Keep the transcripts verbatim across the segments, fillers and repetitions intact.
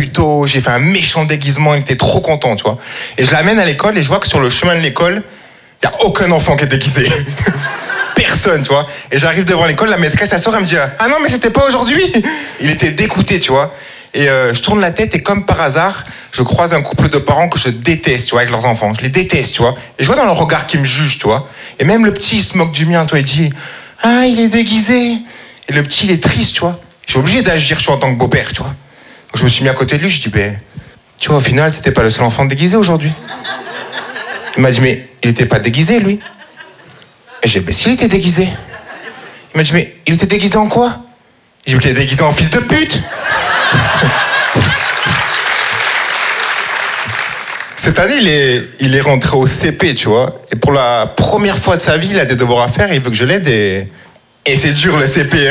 plus tôt, j'ai fait un méchant déguisement, il était trop content, tu vois. Et je l'amène à l'école et je vois que sur le chemin de l'école, il n'y a aucun enfant qui est déguisé. Personne, tu vois. Et j'arrive devant l'école, la maîtresse, elle sort, elle me dit « Ah non, mais c'était pas aujourd'hui !» Il était dégoûté, tu vois. Et euh, je tourne la tête et comme par hasard, je croise un couple de parents que je déteste, tu vois, avec leurs enfants. Je les déteste, tu vois. Et je vois dans leur regard qu'ils me jugent, tu vois. Et même le petit, il se moque du mien, toi, il dit « Ah, il est déguisé !» Et le petit, il est triste, tu vois. Je suis obligé d'agir, tu vois, en tant que beau-père, tu vois. Donc je me suis mis à côté de lui, je dis « Ben, tu vois, au final, t'étais pas le seul enfant déguisé aujourd'hui. » Il m'a dit « Mais il était pas déguisé, lui ?» Et j'ai dit « Ben, s'il était déguisé. » Il m'a dit « Mais il était déguisé en quoi ?» J'ai dit « Il était déguisé en fils de pute. » Cette année, il est, il est rentré au C P, tu vois. Et pour la première fois de sa vie, il a des devoirs à faire, il veut que je l'aide et... Et c'est dur, le C P. Hein.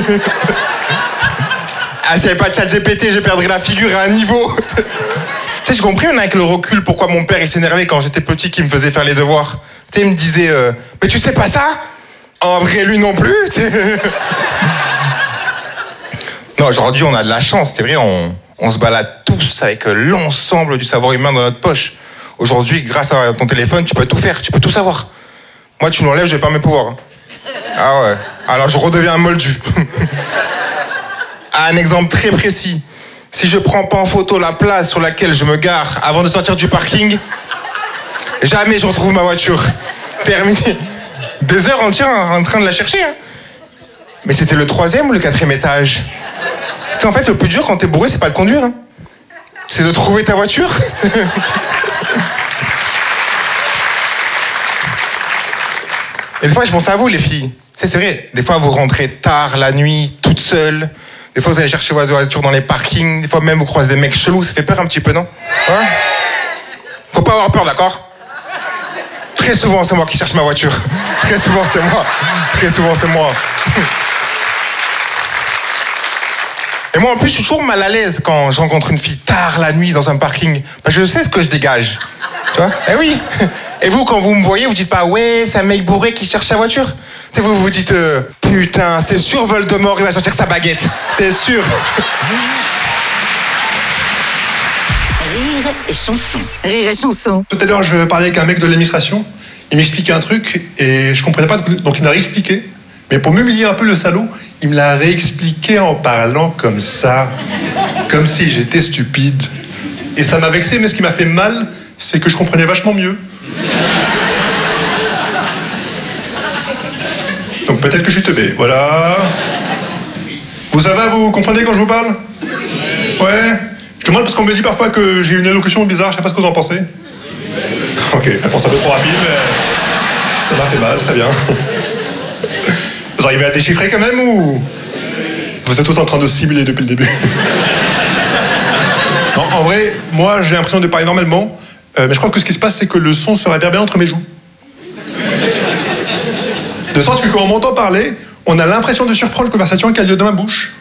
Ah, si j'avais pas de chat G P T, je perdrais la figure à un niveau. Tu sais, j'ai compris, on a avec le recul, pourquoi mon père, il s'énervait quand j'étais petit, qu'il me faisait faire les devoirs. Tu sais, il me disait, euh, mais tu sais pas ça ? En vrai, lui non plus. Non, aujourd'hui, on a de la chance, c'est vrai, on, on se balade tous avec l'ensemble du savoir humain dans notre poche. Aujourd'hui, grâce à ton téléphone, tu peux tout faire, tu peux tout savoir. Moi, tu m'enlèves, je vais pas mes pouvoirs. Ah ouais, alors je redeviens un moldu. Un exemple très précis. Si je prends pas en photo la place sur laquelle je me gare avant de sortir du parking, jamais je retrouve ma voiture. Terminé. Des heures entières en train de la chercher. Hein. Mais c'était le troisième ou le quatrième étage. T'sais, en fait, le plus dur quand t'es bourré, c'est pas de conduire. Hein. C'est de trouver ta voiture. Et des fois, je pense à vous, les filles. C'est, c'est vrai, des fois, vous rentrez tard la nuit, toute seule. Des fois, vous allez chercher votre voiture dans les parkings. Des fois, même, vous croisez des mecs chelous. Ça fait peur un petit peu, non ? Hein ? Faut pas avoir peur, d'accord ? Très souvent, c'est moi qui cherche ma voiture. Très souvent, c'est moi. Très souvent, c'est moi. Et moi, en plus, je suis toujours mal à l'aise quand je rencontre une fille tard la nuit dans un parking. Parce que je sais ce que je dégage. Tu vois ? Eh oui. Et vous, quand vous me voyez, vous dites pas « Ouais, c'est un mec bourré qui cherche sa voiture ». Tu sais, vous vous dites euh, « Putain, c'est sûr, Voldemort, il va sortir sa baguette. C'est sûr. » Rire et chanson. Rire et chanson. Tout à l'heure, je parlais avec un mec de l'administration. Il m'expliquait un truc et je comprenais pas, donc il m'a réexpliqué. Mais pour m'humilier un peu le salaud, il me l'a réexpliqué en parlant comme ça. Comme si j'étais stupide. Et ça m'a vexé, mais ce qui m'a fait mal, c'est que je comprenais vachement mieux. Donc peut-être que je suis teubé, voilà. Vous savez, vous comprenez quand je vous parle ? Ouais. Je demande parce qu'on me dit parfois que j'ai une élocution bizarre, je sais pas ce que vous en pensez. Ok, réponse un peu trop rapide, mais ça m'a fait mal, très bien. Vous arrivez à déchiffrer quand même ou vous êtes tous en train de simuler depuis le début? Non, en vrai, moi j'ai l'impression de parler normalement, euh, mais je crois que ce qui se passe, c'est que le son se réverbère entre mes joues. De sorte que quand on m'entend parler, on a l'impression de surprendre la conversation qui a lieu dans ma bouche.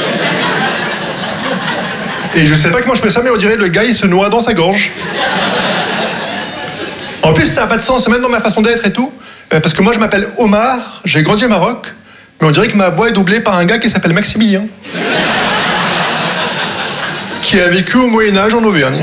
Et je sais pas comment je fais ça, mais on dirait le gars il se noie dans sa gorge. En plus, ça n'a pas de sens, même dans ma façon d'être et tout, euh, parce que moi je m'appelle Omar, j'ai grandi au Maroc, mais on dirait que ma voix est doublée par un gars qui s'appelle Maximilien, qui a vécu au Moyen-Âge en Auvergne.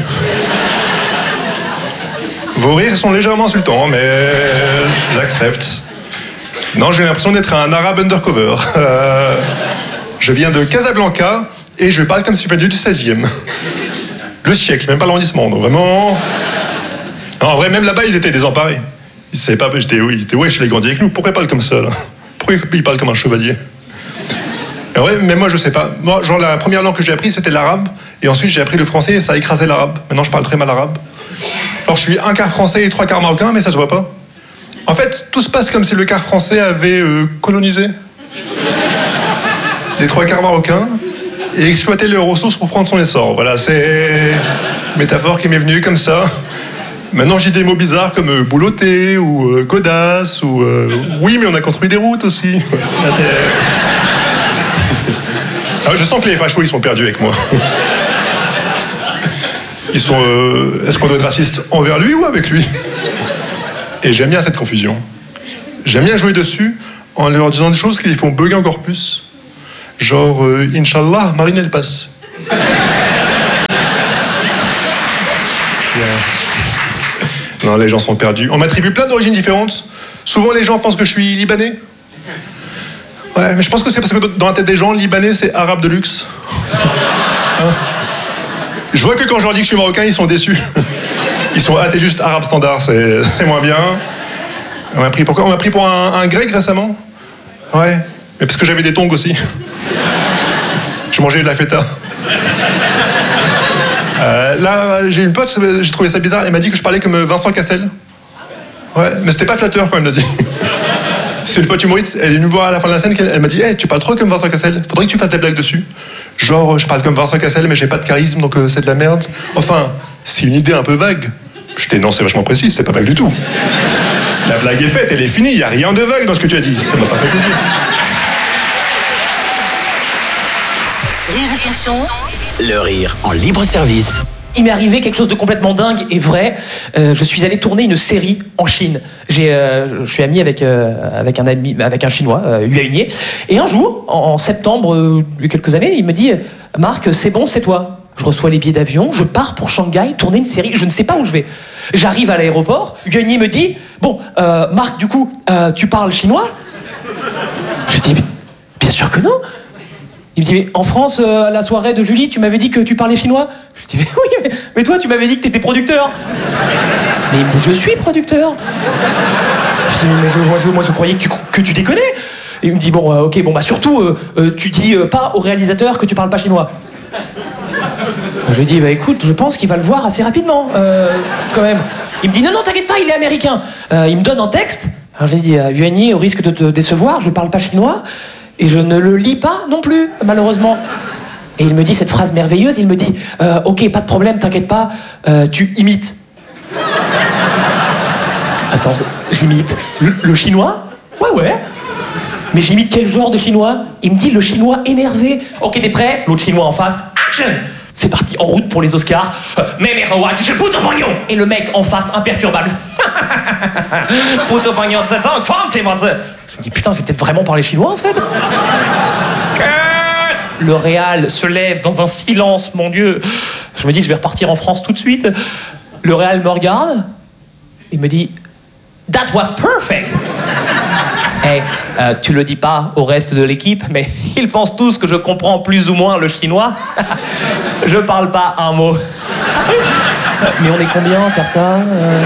Vos rires sont légèrement insultants, mais j'accepte. Non, j'ai l'impression d'être un arabe undercover. Euh, je viens de Casablanca et je parle comme si je venais du seizième. Le siècle, même pas l'arrondissement, donc vraiment... Non, en vrai, même là-bas, ils étaient désemparés. Ils savaient pas, j'étais, oui, ils étaient, ouais, je l'ai grandi avec nous, pourquoi ils parlent comme ça, là ? Pourquoi ils parlent comme un chevalier ? En vrai, mais moi, je sais pas. Moi, genre, la première langue que j'ai apprise, c'était l'arabe, et ensuite, j'ai appris le français, et ça a écrasé l'arabe. Maintenant, je parle très mal arabe. Alors, je suis un quart français et trois quarts marocain, mais ça se voit pas. En fait, tout se passe comme si le quart français avait euh, colonisé les trois quarts marocains, et exploité leurs ressources pour prendre son essor. Voilà, c'est une métaphore qui m'est venue comme ça. Maintenant, j'ai des mots bizarres comme euh, boulotter ou euh, godasse ou euh, oui, mais on a construit des routes aussi. Ah, je sens que les fachos, ils sont perdus avec moi. Ils sont. Euh, est-ce qu'on doit être raciste envers lui ou avec lui ? Et j'aime bien cette confusion. J'aime bien jouer dessus en leur disant des choses qui les font bugger encore plus. Genre, euh, Inch'Allah, Marine, elle passe. Non, les gens sont perdus. On m'attribue plein d'origines différentes. Souvent, les gens pensent que je suis libanais. Ouais, mais je pense que c'est parce que dans la tête des gens, libanais, c'est arabe de luxe. Hein? Je vois que quand je leur dis que je suis marocain, ils sont déçus. Ils sont, ah, t'es juste arabe standard, c'est, c'est moins bien. On m'a pris, pourquoi on m'a pris pour un, un grec récemment. Ouais, mais parce que j'avais des tongs aussi. Je mangeais de la feta. Euh, là, j'ai une pote, j'ai trouvé ça bizarre, elle m'a dit que je parlais comme Vincent Cassel. Ouais, mais c'était pas flatteur quand elle me l'a dit. C'est une pote humoriste, elle est venue me voir à la fin de la scène, elle m'a dit hey, tu parles trop comme Vincent Cassel, faudrait que tu fasses des blagues dessus. Genre, je parle comme Vincent Cassel, mais j'ai pas de charisme, donc euh, c'est de la merde. Enfin, c'est une idée un peu vague. J'étais non, c'est vachement précis, c'est pas vague du tout. La blague est faite, elle est finie, y a rien de vague dans ce que tu as dit, ça m'a pas fait plaisir. Rire et chanson. Le rire en libre service. Il m'est arrivé quelque chose de complètement dingue et vrai. Euh, je suis allé tourner une série en Chine. J'ai, euh, je suis ami avec, euh, avec, un, ami, avec un Chinois, euh, Yuanier. Et un jour, en, en septembre, euh, il y a quelques années, il me dit « Marc, c'est bon, c'est toi. » Je reçois les billets d'avion, je pars pour Shanghai tourner une série. Je ne sais pas où je vais. J'arrive à l'aéroport, Yuanier me dit « Bon, euh, Marc, du coup, euh, tu parles chinois ?» Je dis « Bien sûr que non. » Il me dit, mais en France, euh, à la soirée de Julie, tu m'avais dit que tu parlais chinois. Je dis, mais oui, mais, mais toi, tu m'avais dit que t'étais producteur. Mais il me dit, je suis producteur. Je dis, mais je, moi, je, moi, je croyais que tu, que tu déconnais. Et il me dit, bon, euh, ok, bon, bah surtout, euh, euh, tu dis euh, pas au réalisateur que tu parles pas chinois. Je lui dis, bah écoute, je pense qu'il va le voir assez rapidement, euh, quand même. Il me dit, non, non, t'inquiète pas, il est américain. Euh, il me donne un texte. Alors je lui dis, Yuanier, au risque de te décevoir, je parle pas chinois. Et je ne le lis pas non plus, malheureusement. Et il me dit cette phrase merveilleuse, il me dit euh, « Ok, pas de problème, t'inquiète pas, euh, tu imites. » Attends, j'imite le, le chinois ? Ouais, ouais. Mais j'imite quel genre de chinois ? Il me dit le chinois énervé. Ok, t'es prêt ? L'autre chinois en face, action ! C'est parti, en route pour les Oscars. Mais mais je puto pognon. Et le mec en face, imperturbable. Puto pognon de sept ans, c'est moi. Je me dis, putain, je vais peut-être vraiment parler chinois, en fait. Le réal se lève dans un silence, mon Dieu. Je me dis, je vais repartir en France tout de suite. Le réal me regarde. Il me dit, that was perfect. Hey, euh, tu le dis pas au reste de l'équipe, mais ils pensent tous que je comprends plus ou moins le chinois. Je parle pas un mot. Mais on est combien à faire ça euh...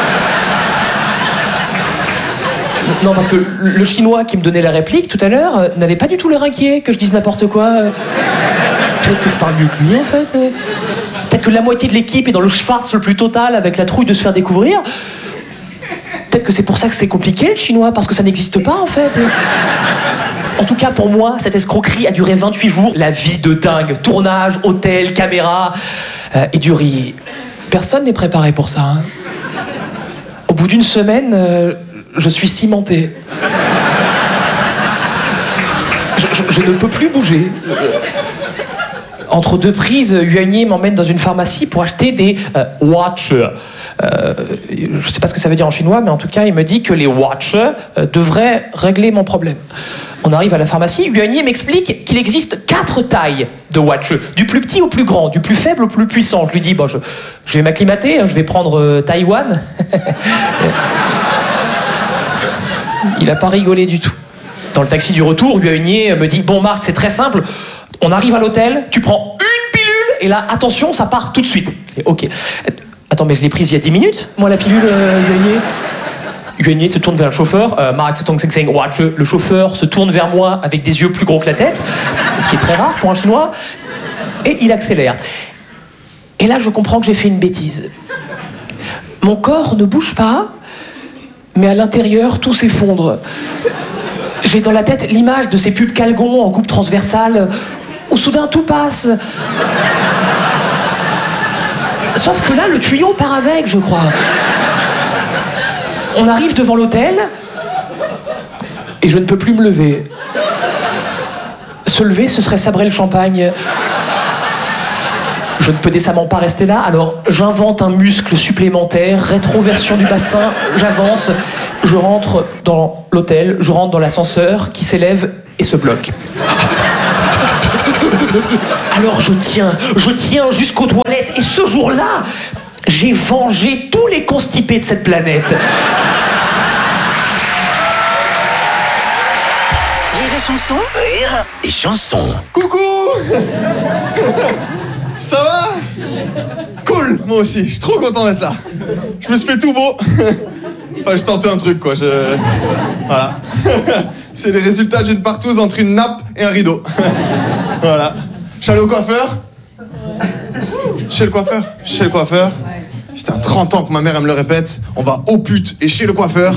Non, parce que le chinois qui me donnait la réplique tout à l'heure euh, n'avait pas du tout l'air inquiet que je dise n'importe quoi. Euh... Peut-être que je parle mieux que lui, en fait. Euh... Peut-être que la moitié de l'équipe est dans le schwartz le plus total avec la trouille de se faire découvrir. Peut-être que c'est pour ça que c'est compliqué, le chinois, parce que ça n'existe pas, en fait. En tout cas, pour moi, cette escroquerie a duré vingt-huit jours. La vie de dingue. Tournage, hôtel, caméra euh, et du riz. Personne n'est préparé pour ça. Hein. Au bout d'une semaine... Euh... Je suis cimenté. Je, je, je ne peux plus bouger. Entre deux prises, Yuanier m'emmène dans une pharmacie pour acheter des euh, watches. Euh, je ne sais pas ce que ça veut dire en chinois, mais en tout cas, il me dit que les watches euh, devraient régler mon problème. On arrive à la pharmacie, Yuanier m'explique qu'il existe quatre tailles de watch, du plus petit au plus grand, du plus faible au plus puissant. Je lui dis, bon, je, je vais m'acclimater, je vais prendre euh, Taïwan. Il a pas rigolé du tout. Dans le taxi du retour, Yuanier me dit « Bon Marc, c'est très simple. On arrive à l'hôtel, tu prends une pilule et là, attention, ça part tout de suite. » Ok. Attends, mais je l'ai prise il y a dix minutes, moi, la pilule, euh, Yuanier. Yuanier se tourne vers le chauffeur. Euh, Marc se tourne vers watch. Le chauffeur se tourne vers moi avec des yeux plus gros que la tête, ce qui est très rare pour un Chinois. Et il accélère. Et là, je comprends que j'ai fait une bêtise. Mon corps ne bouge pas, mais à l'intérieur, tout s'effondre. J'ai dans la tête l'image de ces pubs Calgon en coupe transversale, où soudain tout passe. Sauf que là, le tuyau part avec, je crois. On arrive devant l'hôtel, et je ne peux plus me lever. Se lever, ce serait sabrer le champagne. Je ne peux décemment pas rester là, alors j'invente un muscle supplémentaire, rétroversion du bassin, j'avance, je rentre dans l'hôtel, je rentre dans l'ascenseur qui s'élève et se bloque. Alors je tiens, je tiens jusqu'aux toilettes, et ce jour-là, j'ai vengé tous les constipés de cette planète. Rire et chanson. Rire et chanson. Coucou. Ça va? Cool, moi aussi, je suis trop content d'être là. Je me suis fait tout beau. Enfin, je tentais un truc, quoi. Je... Voilà. C'est les résultats d'une partouze entre une nappe et un rideau. Voilà. Je suis allé au coiffeur. Chez le coiffeur. Chez le coiffeur. C'était à trente ans que ma mère, elle me le répète. On va au pute et chez le coiffeur.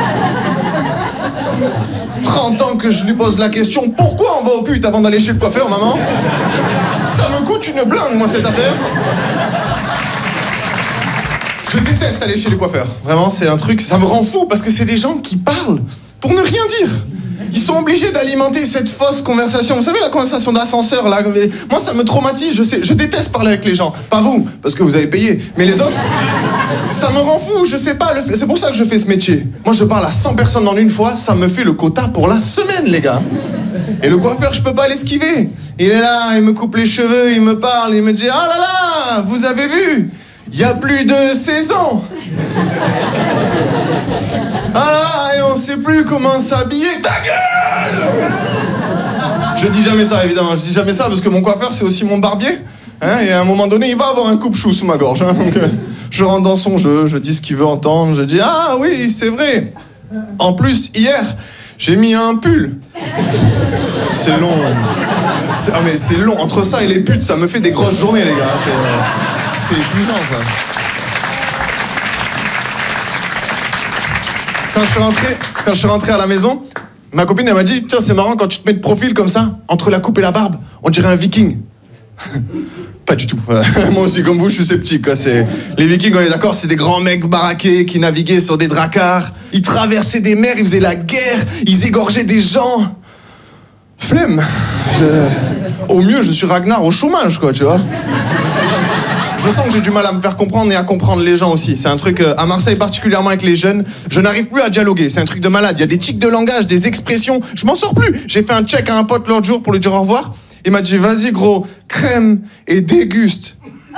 trente ans que je lui pose la question, pourquoi on va au pute avant d'aller chez le coiffeur, maman? Ça me coûte une blinde, moi, cette affaire. Je déteste aller chez les coiffeurs. Vraiment, c'est un truc, ça me rend fou parce que c'est des gens qui parlent pour ne rien dire. Ils sont obligés d'alimenter cette fausse conversation. Vous savez, la conversation d'ascenseur, là, moi, ça me traumatise, je sais. Je déteste parler avec les gens. Pas vous, parce que vous avez payé. Mais les autres, ça me rend fou, je sais pas. Le... C'est pour ça que je fais ce métier. Moi, je parle à cent personnes en une fois, ça me fait le quota pour la semaine, les gars. Et le coiffeur, je peux pas l'esquiver. Il est là, il me coupe les cheveux, il me parle, il me dit « Ah là là, vous avez vu, il y a plus de saison. Ah là, et on sait plus comment s'habiller. Ta gueule !» Je dis jamais ça, évidemment. Je dis jamais ça parce que mon coiffeur, c'est aussi mon barbier. Hein, et à un moment donné, il va avoir un coupe-chou sous ma gorge. Hein, donc, euh, je rentre dans son jeu, je dis ce qu'il veut entendre. Je dis « Ah oui, c'est vrai. En plus, hier, j'ai mis un pull. » C'est long. C'est, ah mais c'est long. Entre ça et les putes, ça me fait des grosses journées, les gars. C'est, c'est épuisant, quoi. Quand je suis rentré, quand je suis rentré à la maison, ma copine, elle m'a dit « Tiens, c'est marrant, quand tu te mets de profil comme ça, entre la coupe et la barbe, on dirait un viking. » Pas du tout. Voilà. Moi aussi, comme vous, je suis sceptique. Quoi. C'est... Les Vikings, on est d'accord, c'est des grands mecs baraqués qui naviguaient sur des dracars. Ils traversaient des mers, ils faisaient la guerre, ils égorgeaient des gens. Flemme. Je... Au mieux, je suis Ragnar au chômage, quoi, tu vois. Je sens que j'ai du mal à me faire comprendre et à comprendre les gens aussi. C'est un truc, euh, à Marseille particulièrement avec les jeunes, je n'arrive plus à dialoguer. C'est un truc de malade. Il y a des tics de langage, des expressions. Je m'en sors plus. J'ai fait un check à un pote l'autre jour pour lui dire au revoir. Il m'a dit, vas-y gros, crème et déguste.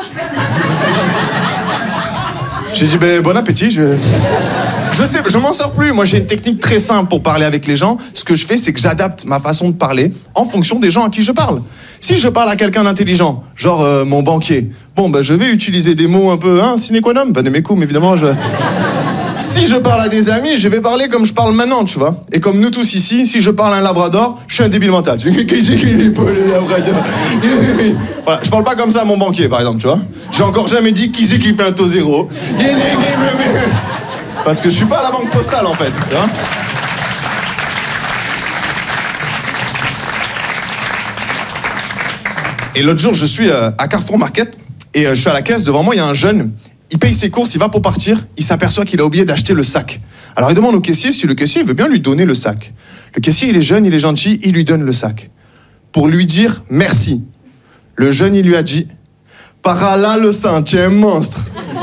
J'ai dit, ben bon appétit, je... Je sais, je m'en sors plus. Moi, j'ai une technique très simple pour parler avec les gens. Ce que je fais, c'est que j'adapte ma façon de parler en fonction des gens à qui je parle. Si je parle à quelqu'un d'intelligent, genre euh, mon banquier, bon, ben je vais utiliser des mots un peu, hein, sine qua non, ben mes coups, mais évidemment, je... Si je parle à des amis, je vais parler comme je parle maintenant, tu vois. Et comme nous tous ici, si je parle à un labrador, je suis un débile mental. Voilà, je parle pas comme ça à mon banquier, par exemple, tu vois. J'ai encore jamais dit qui c'est qui fait un taux zéro. Parce que je suis pas à la banque postale, en fait, tu vois. Et l'autre jour, je suis à Carrefour Market et je suis à la caisse. Devant moi, il y a un jeune. Il paye ses courses, il va pour partir, il s'aperçoit qu'il a oublié d'acheter le sac. Alors il demande au caissier si le caissier veut bien lui donner le sac. Le caissier, il est jeune, il est gentil, il lui donne le sac. Pour lui dire merci. Le jeune, il lui a dit « Par là le sang, tu es un monstre !»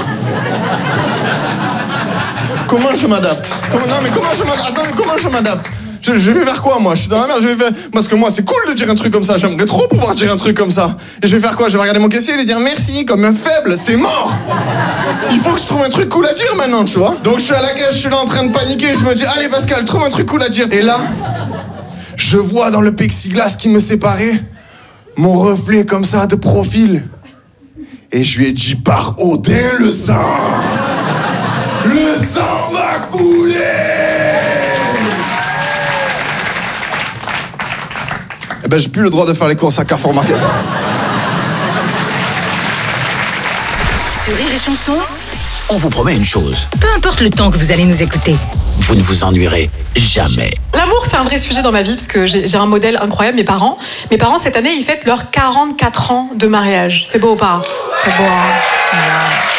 Comment je m'adapte? Comment, non mais comment je m'adapte? Attends, comment je m'adapte? Je, je vais faire quoi, moi? Je suis dans la merde, je vais faire... Parce que moi, c'est cool de dire un truc comme ça. J'aimerais trop pouvoir dire un truc comme ça. Et je vais faire quoi? Je vais regarder mon caissier et lui dire merci, comme un faible, c'est mort. Il faut que je trouve un truc cool à dire maintenant, tu vois. Donc je suis à la caisse, je suis là en train de paniquer. Je me dis, allez Pascal, trouve un truc cool à dire. Et là, je vois dans le plexiglas qui me séparait mon reflet comme ça de profil. Et je lui ai dit, par Odin le sang. Le sang m'a coulé. Eh ben, j'ai plus le droit de faire les courses à Carrefour Market. Sur Rire et Chanson, On vous promet une chose, peu importe le temps que vous allez nous écouter. vous ne vous ennuierez jamais. L'amour, c'est un vrai sujet dans ma vie parce que j'ai, j'ai un modèle incroyable, mes parents. Mes parents, cette année, ils fêtent leurs quarante-quatre ans de mariage. C'est beau ou pas? C'est beau, hein? Voilà.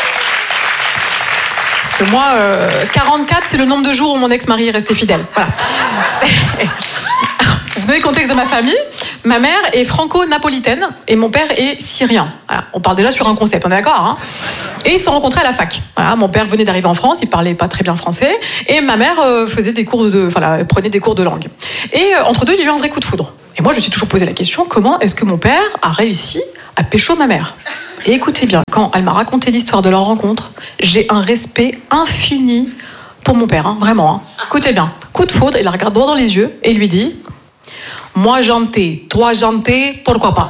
Parce que moi, euh, quarante-quatre, c'est le nombre de jours où mon ex-mari est resté fidèle. Voilà. C'est... Vous donnez le contexte de ma famille. Ma mère est franco-napolitaine et mon père est syrien. Voilà. On parle déjà sur un concept, on est d'accord, hein? Et ils se sont rencontrés à la fac. Voilà. Mon père venait d'arriver en France, il parlait pas très bien français, et ma mère euh, faisait des cours de, voilà, prenait des cours de langue. Et euh, entre deux, il y a eu un vrai coup de foudre. Et moi, je me suis toujours posé la question, comment est-ce que mon père a réussi à pécho ma mère? Et écoutez bien, quand elle m'a raconté l'histoire de leur rencontre, j'ai un respect infini pour mon père, hein, vraiment. Hein. Écoutez bien, coup de foudre, il la regarde droit dans les yeux et lui dit « Moi janté, toi janté, pourquoi pas ?»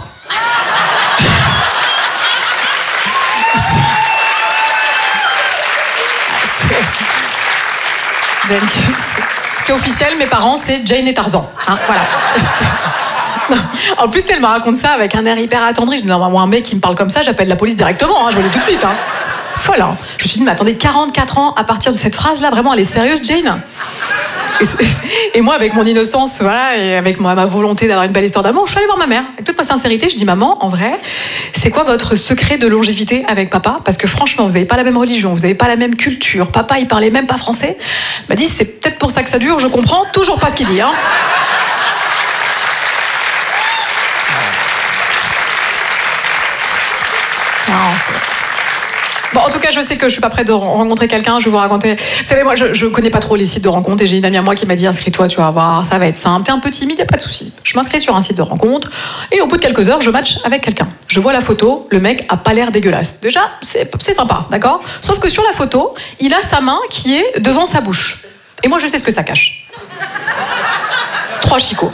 C'est officiel, mes parents, c'est Jane et Tarzan. Hein, voilà. En plus, elle me raconte ça avec un air hyper attendri. Je dis, non, moi, un mec qui me parle comme ça, j'appelle la police directement, hein, je vous le dis tout de suite. Hein. Folle, hein. Je me suis dit, mais attendez, quarante-quatre ans à partir de cette phrase-là, vraiment, elle est sérieuse, Jane ? Et moi, avec mon innocence, voilà, et avec ma, ma volonté d'avoir une belle histoire d'amour, je suis allée voir ma mère. Avec toute ma sincérité, je dis, maman, en vrai, c'est quoi votre secret de longévité avec papa ? Parce que franchement, vous n'avez pas la même religion, vous n'avez pas la même culture. Papa, il parlait même pas français. Elle m'a dit, c'est peut-être pour ça que ça dure, je comprends toujours pas ce qu'il dit. Hein. Non, c'est... Bon, en tout cas, je sais que je suis pas prête de rencontrer quelqu'un. Je vais vous raconter. Vous savez, moi, je, je connais pas trop les sites de rencontres et j'ai une amie à moi qui m'a dit inscris-toi, tu vas voir, ça va être simple. T'es un peu timide, y a pas de souci. Je m'inscris sur un site de rencontre et au bout de quelques heures, je match avec quelqu'un. Je vois la photo, le mec a pas l'air dégueulasse. Déjà, c'est, c'est sympa, d'accord ? Sauf que sur la photo, il a sa main qui est devant sa bouche. Et moi, je sais ce que ça cache. Trois chicots.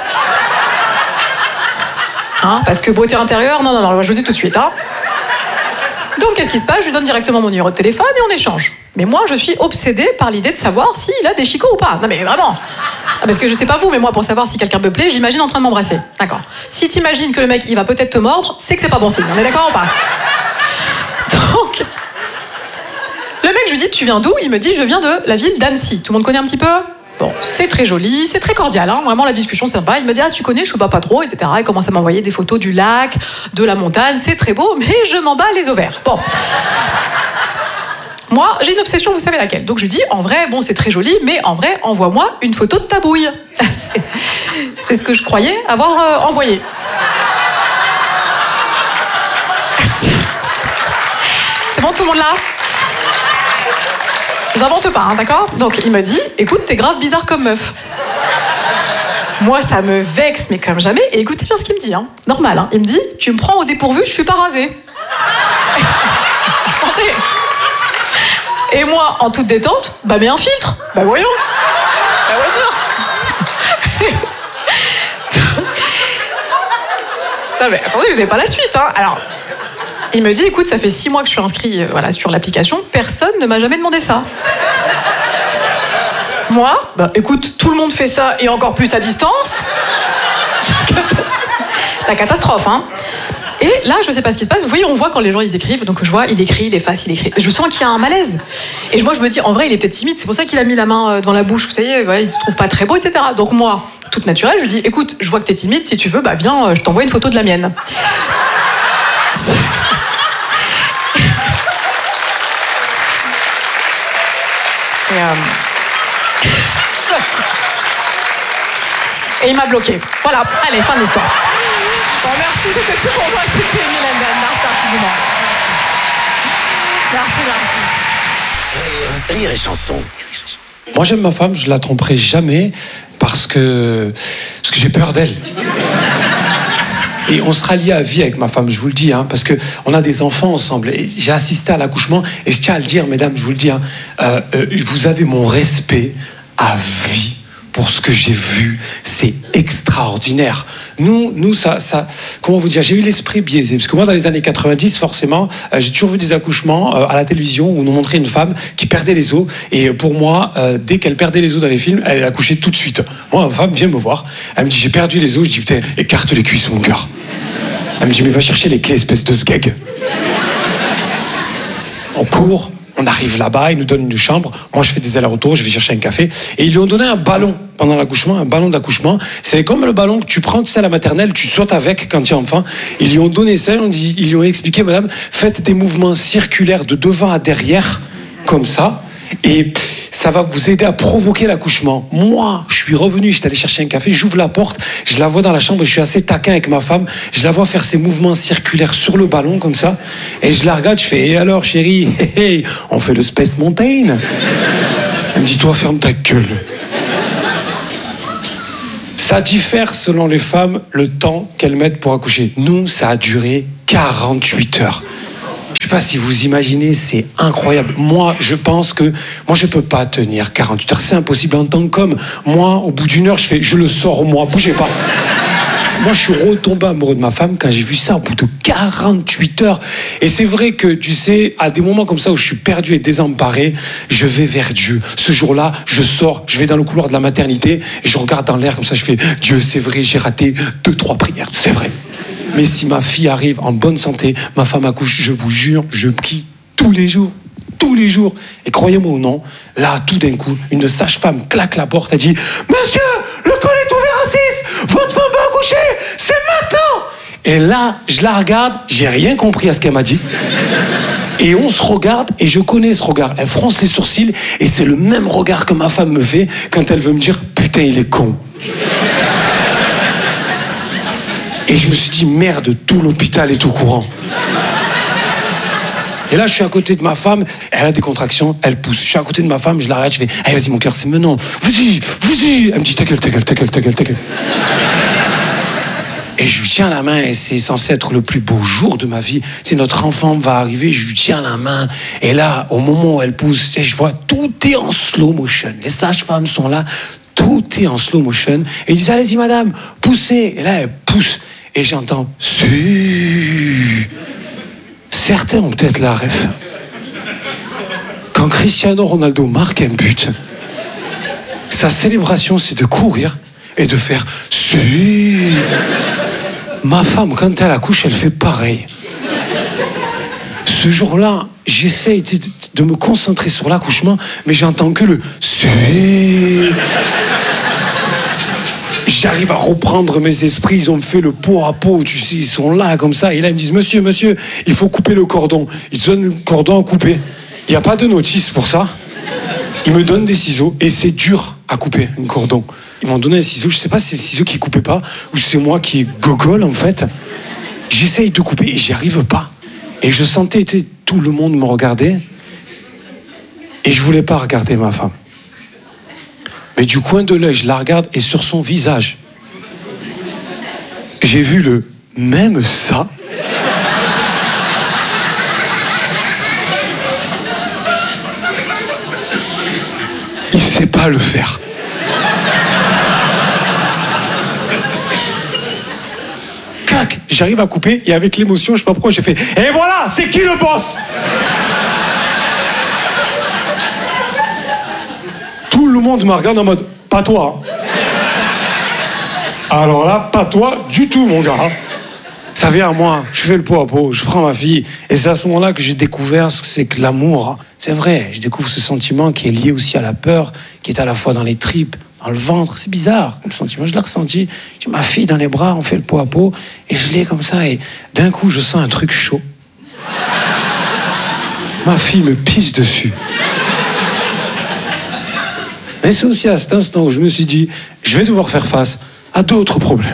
Hein, parce que beauté intérieure, non, non, non, je vous dis tout de suite, hein. Donc, qu'est-ce qui se passe ? Je lui donne directement mon numéro de téléphone et on échange. Mais moi, je suis obsédée par l'idée de savoir s'il a des chicots ou pas. Non, mais vraiment. Parce que je sais pas vous, mais moi, pour savoir si quelqu'un me plaît, j'imagine en train de m'embrasser. D'accord. Si t'imagines que le mec, il va peut-être te mordre, c'est que c'est pas bon signe. On est d'accord ou pas ? Donc, le mec, je lui dis, tu viens d'où ? Il me dit, je viens de la ville d'Annecy. Tout le monde connaît un petit peu ? Bon, c'est très joli, c'est très cordial, hein. Vraiment la discussion c'est sympa. Il me dit, ah tu connais, je suis pas, pas trop, et cetera. Il commence à m'envoyer des photos du lac, de la montagne, c'est très beau, mais je m'en bats les ovaires. Bon. Moi, j'ai une obsession, vous savez laquelle. Donc je lui dis, en vrai, bon c'est très joli, mais en vrai, envoie-moi une photo de ta bouille. c'est, c'est ce que je croyais avoir euh, envoyé. C'est bon, tout le monde là ? J'invente pas, hein, d'accord ? Donc il me dit, écoute, t'es grave bizarre comme meuf. Moi, ça me vexe, mais comme jamais. Et écoutez bien ce qu'il me dit, hein. Normal, hein. Il me dit, tu me prends au dépourvu, je suis pas rasée. Attendez. Et moi, en toute détente, bah mets un filtre. Bah voyons. Bah voyons. Non mais attendez, vous avez pas la suite, hein. Alors... Il me dit, écoute, ça fait six mois que je suis inscrit euh, voilà, sur l'application, personne ne m'a jamais demandé ça. Moi, bah écoute, tout le monde fait ça et encore plus à distance. La catastrophe, hein. Et là, je sais pas ce qui se passe. Vous voyez, on voit quand les gens ils écrivent, donc je vois, il écrit, il efface, il écrit. Je sens qu'il y a un malaise. Et moi, je me dis, en vrai, il est peut-être timide. C'est pour ça qu'il a mis la main devant la bouche. Vous savez, ouais, il se trouve pas très beau, et cetera. Donc moi, toute naturelle, je lui dis, écoute, je vois que t'es timide. Si tu veux, bah viens, je t'envoie une photo de la mienne. Et, euh... Et il m'a bloqué. Voilà, allez, fin de l'histoire. Bon, merci, c'était tout pour moi. C'était Mylène Ben. Merci infiniment. Merci, merci. Rire et chanson. Moi, j'aime ma femme, je la tromperai jamais parce que, parce que j'ai peur d'elle. Et on sera liés à vie avec ma femme, je vous le dis, hein, parce qu'on a des enfants ensemble. Et j'ai assisté à l'accouchement, et je tiens à le dire, mesdames, je vous le dis, hein, euh, euh, vous avez mon respect à vie pour ce que j'ai vu. C'est extraordinaire. Nous, nous ça, ça, comment vous dire, j'ai eu l'esprit biaisé. Parce que moi, dans les années quatre-vingt-dix, forcément, euh, j'ai toujours vu des accouchements euh, à la télévision où on nous montrait une femme qui perdait les os. Et pour moi, euh, dès qu'elle perdait les os dans les films, elle accouchait tout de suite. Moi, ma femme vient me voir. Elle me dit, j'ai perdu les os. Je dis, putain, écarte les cuisses, mon cœur. Elle me dit, mais va chercher les clés, espèce de sgeg. On court, on arrive là-bas, ils nous donnent une chambre. Moi, je fais des allers-retours, je vais chercher un café. Et ils lui ont donné un ballon pendant l'accouchement, un ballon d'accouchement. C'est comme le ballon que tu prends, tu sais, à la maternelle, tu sautes avec quand tu es enfant. Ils lui ont donné ça, ils, ont dit, ils lui ont expliqué, madame, faites des mouvements circulaires de devant à derrière, comme ça. Et ça va vous aider à provoquer l'accouchement. Moi, je suis revenu, j'étais allé chercher un café, j'ouvre la porte, je la vois dans la chambre, je suis assez taquin avec ma femme, je la vois faire ses mouvements circulaires sur le ballon, comme ça, et je la regarde, je fais, et alors chérie, hey, hey, on fait le Space Mountain. Elle me dit, toi, ferme ta gueule. Ça diffère selon les femmes le temps qu'elles mettent pour accoucher. Nous, ça a duré quarante-huit heures. Je sais pas si vous imaginez, c'est incroyable. Moi, je pense que moi, je peux pas tenir quarante-huit heures. C'est impossible en tant qu'homme. Moi, au bout d'une heure, je fais, je le sors moi, bougez pas. Moi, je suis retombé amoureux de ma femme quand j'ai vu ça au bout de quarante-huit heures. Et c'est vrai que, tu sais, à des moments comme ça où je suis perdu et désemparé, je vais vers Dieu. Ce jour-là, je sors, je vais dans le couloir de la maternité et je regarde dans l'air comme ça, je fais, Dieu, c'est vrai, j'ai raté deux, trois prières, c'est vrai. Mais si ma fille arrive en bonne santé, ma femme accouche, je vous jure, je prie tous les jours. Tous les jours. Et croyez-moi ou non, là, tout d'un coup, une sage-femme claque la porte, elle dit « Monsieur, le col est ouvert à six, votre femme va accoucher, c'est maintenant !» Et là, je la regarde, j'ai rien compris à ce qu'elle m'a dit. Et on se regarde, et je connais ce regard. Elle fronce les sourcils, et c'est le même regard que ma femme me fait quand elle veut me dire « Putain, il est con !» Et je me suis dit « Merde, tout l'hôpital est au courant !» Et là, je suis à côté de ma femme, elle a des contractions, elle pousse. Je suis à côté de ma femme, je l'arrête, je fais « Allez, vas-y, mon cœur, c'est maintenant. Vas-y, vas-y !» Elle me dit « Ta gueule, ta gueule, ta gueule, ta gueule, ta gueule. » Et je lui tiens la main, et c'est censé être le plus beau jour de ma vie. C'est notre enfant va arriver, je lui tiens la main. Et là, au moment où elle pousse, je vois tout est en slow motion. Les sages-femmes sont là, tout est en slow motion. Et ils disent « Allez-y, madame, poussez !» Et là, elle pousse. Et j'entends « Su !» Certains ont peut-être la ref. Quand Cristiano Ronaldo marque un but, sa célébration, c'est de courir et de faire « Si !» Ma femme, quand elle accouche, elle fait pareil. Ce jour-là, j'essaye de, de me concentrer sur l'accouchement, mais j'entends que le « Si !» J'arrive à reprendre mes esprits, ils ont fait le pot à pot, tu sais, ils sont là comme ça, et là ils me disent « Monsieur, monsieur, il faut couper le cordon. » Ils te donnent le cordon à couper. Il n'y a pas de notice pour ça. Ils me donnent des ciseaux, et c'est dur à couper un cordon. Ils m'ont donné un ciseau, je sais pas si c'est le ciseau qui ne coupait pas, ou c'est moi qui gogole en fait. J'essaye de couper, et j'y arrive pas. Et je sentais, tu sais, tout le monde me regardait, et je voulais pas regarder ma femme. Mais du coin de l'œil, je la regarde et sur son visage, j'ai vu le « même ça ». Il sait pas le faire. Clac, j'arrive à couper et avec l'émotion, je sais pas pourquoi, j'ai fait « Et voilà, c'est qui le boss ?» Tout le monde me regarde en mode « Pas toi !» Alors là, pas toi du tout, mon gars. Ça vient à moi, je fais le pot à pot, je prends ma fille. Et c'est à ce moment-là que j'ai découvert ce que c'est que l'amour. C'est vrai, je découvre ce sentiment qui est lié aussi à la peur, qui est à la fois dans les tripes, dans le ventre. C'est bizarre, le sentiment, je l'ai ressenti. J'ai ma fille dans les bras, on fait le pot à pot, et je l'ai comme ça, et d'un coup, je sens un truc chaud. Ma fille me pisse dessus. Mais c'est aussi à cet instant où je me suis dit, je vais devoir faire face à d'autres problèmes.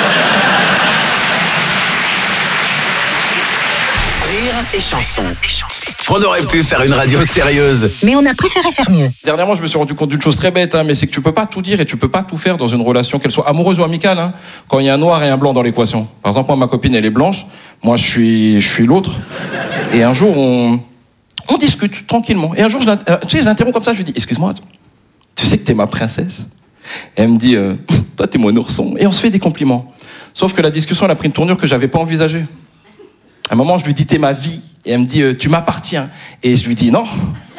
Rire et chanson. On aurait pu faire une radio sérieuse. Mais on a préféré faire mieux. Dernièrement, je me suis rendu compte d'une chose très bête, hein, mais c'est que tu peux pas tout dire et tu peux pas tout faire dans une relation, qu'elle soit amoureuse ou amicale, hein, quand il y a un noir et un blanc dans l'équation. Par exemple, moi, ma copine, elle est blanche, moi, je suis, je suis l'autre. Et un jour, on, on discute tranquillement. Et un jour, je l'in- euh, tu sais, je l'interromps comme ça, je lui dis, excuse-moi, tu sais que t'es ma princesse? Et elle me dit, euh, toi, t'es mon ourson. Et on se fait des compliments. Sauf que la discussion, elle a pris une tournure que j'avais pas envisagée. À un moment, je lui dis, t'es ma vie. Et elle me dit, euh, tu m'appartiens. Et je lui dis, non.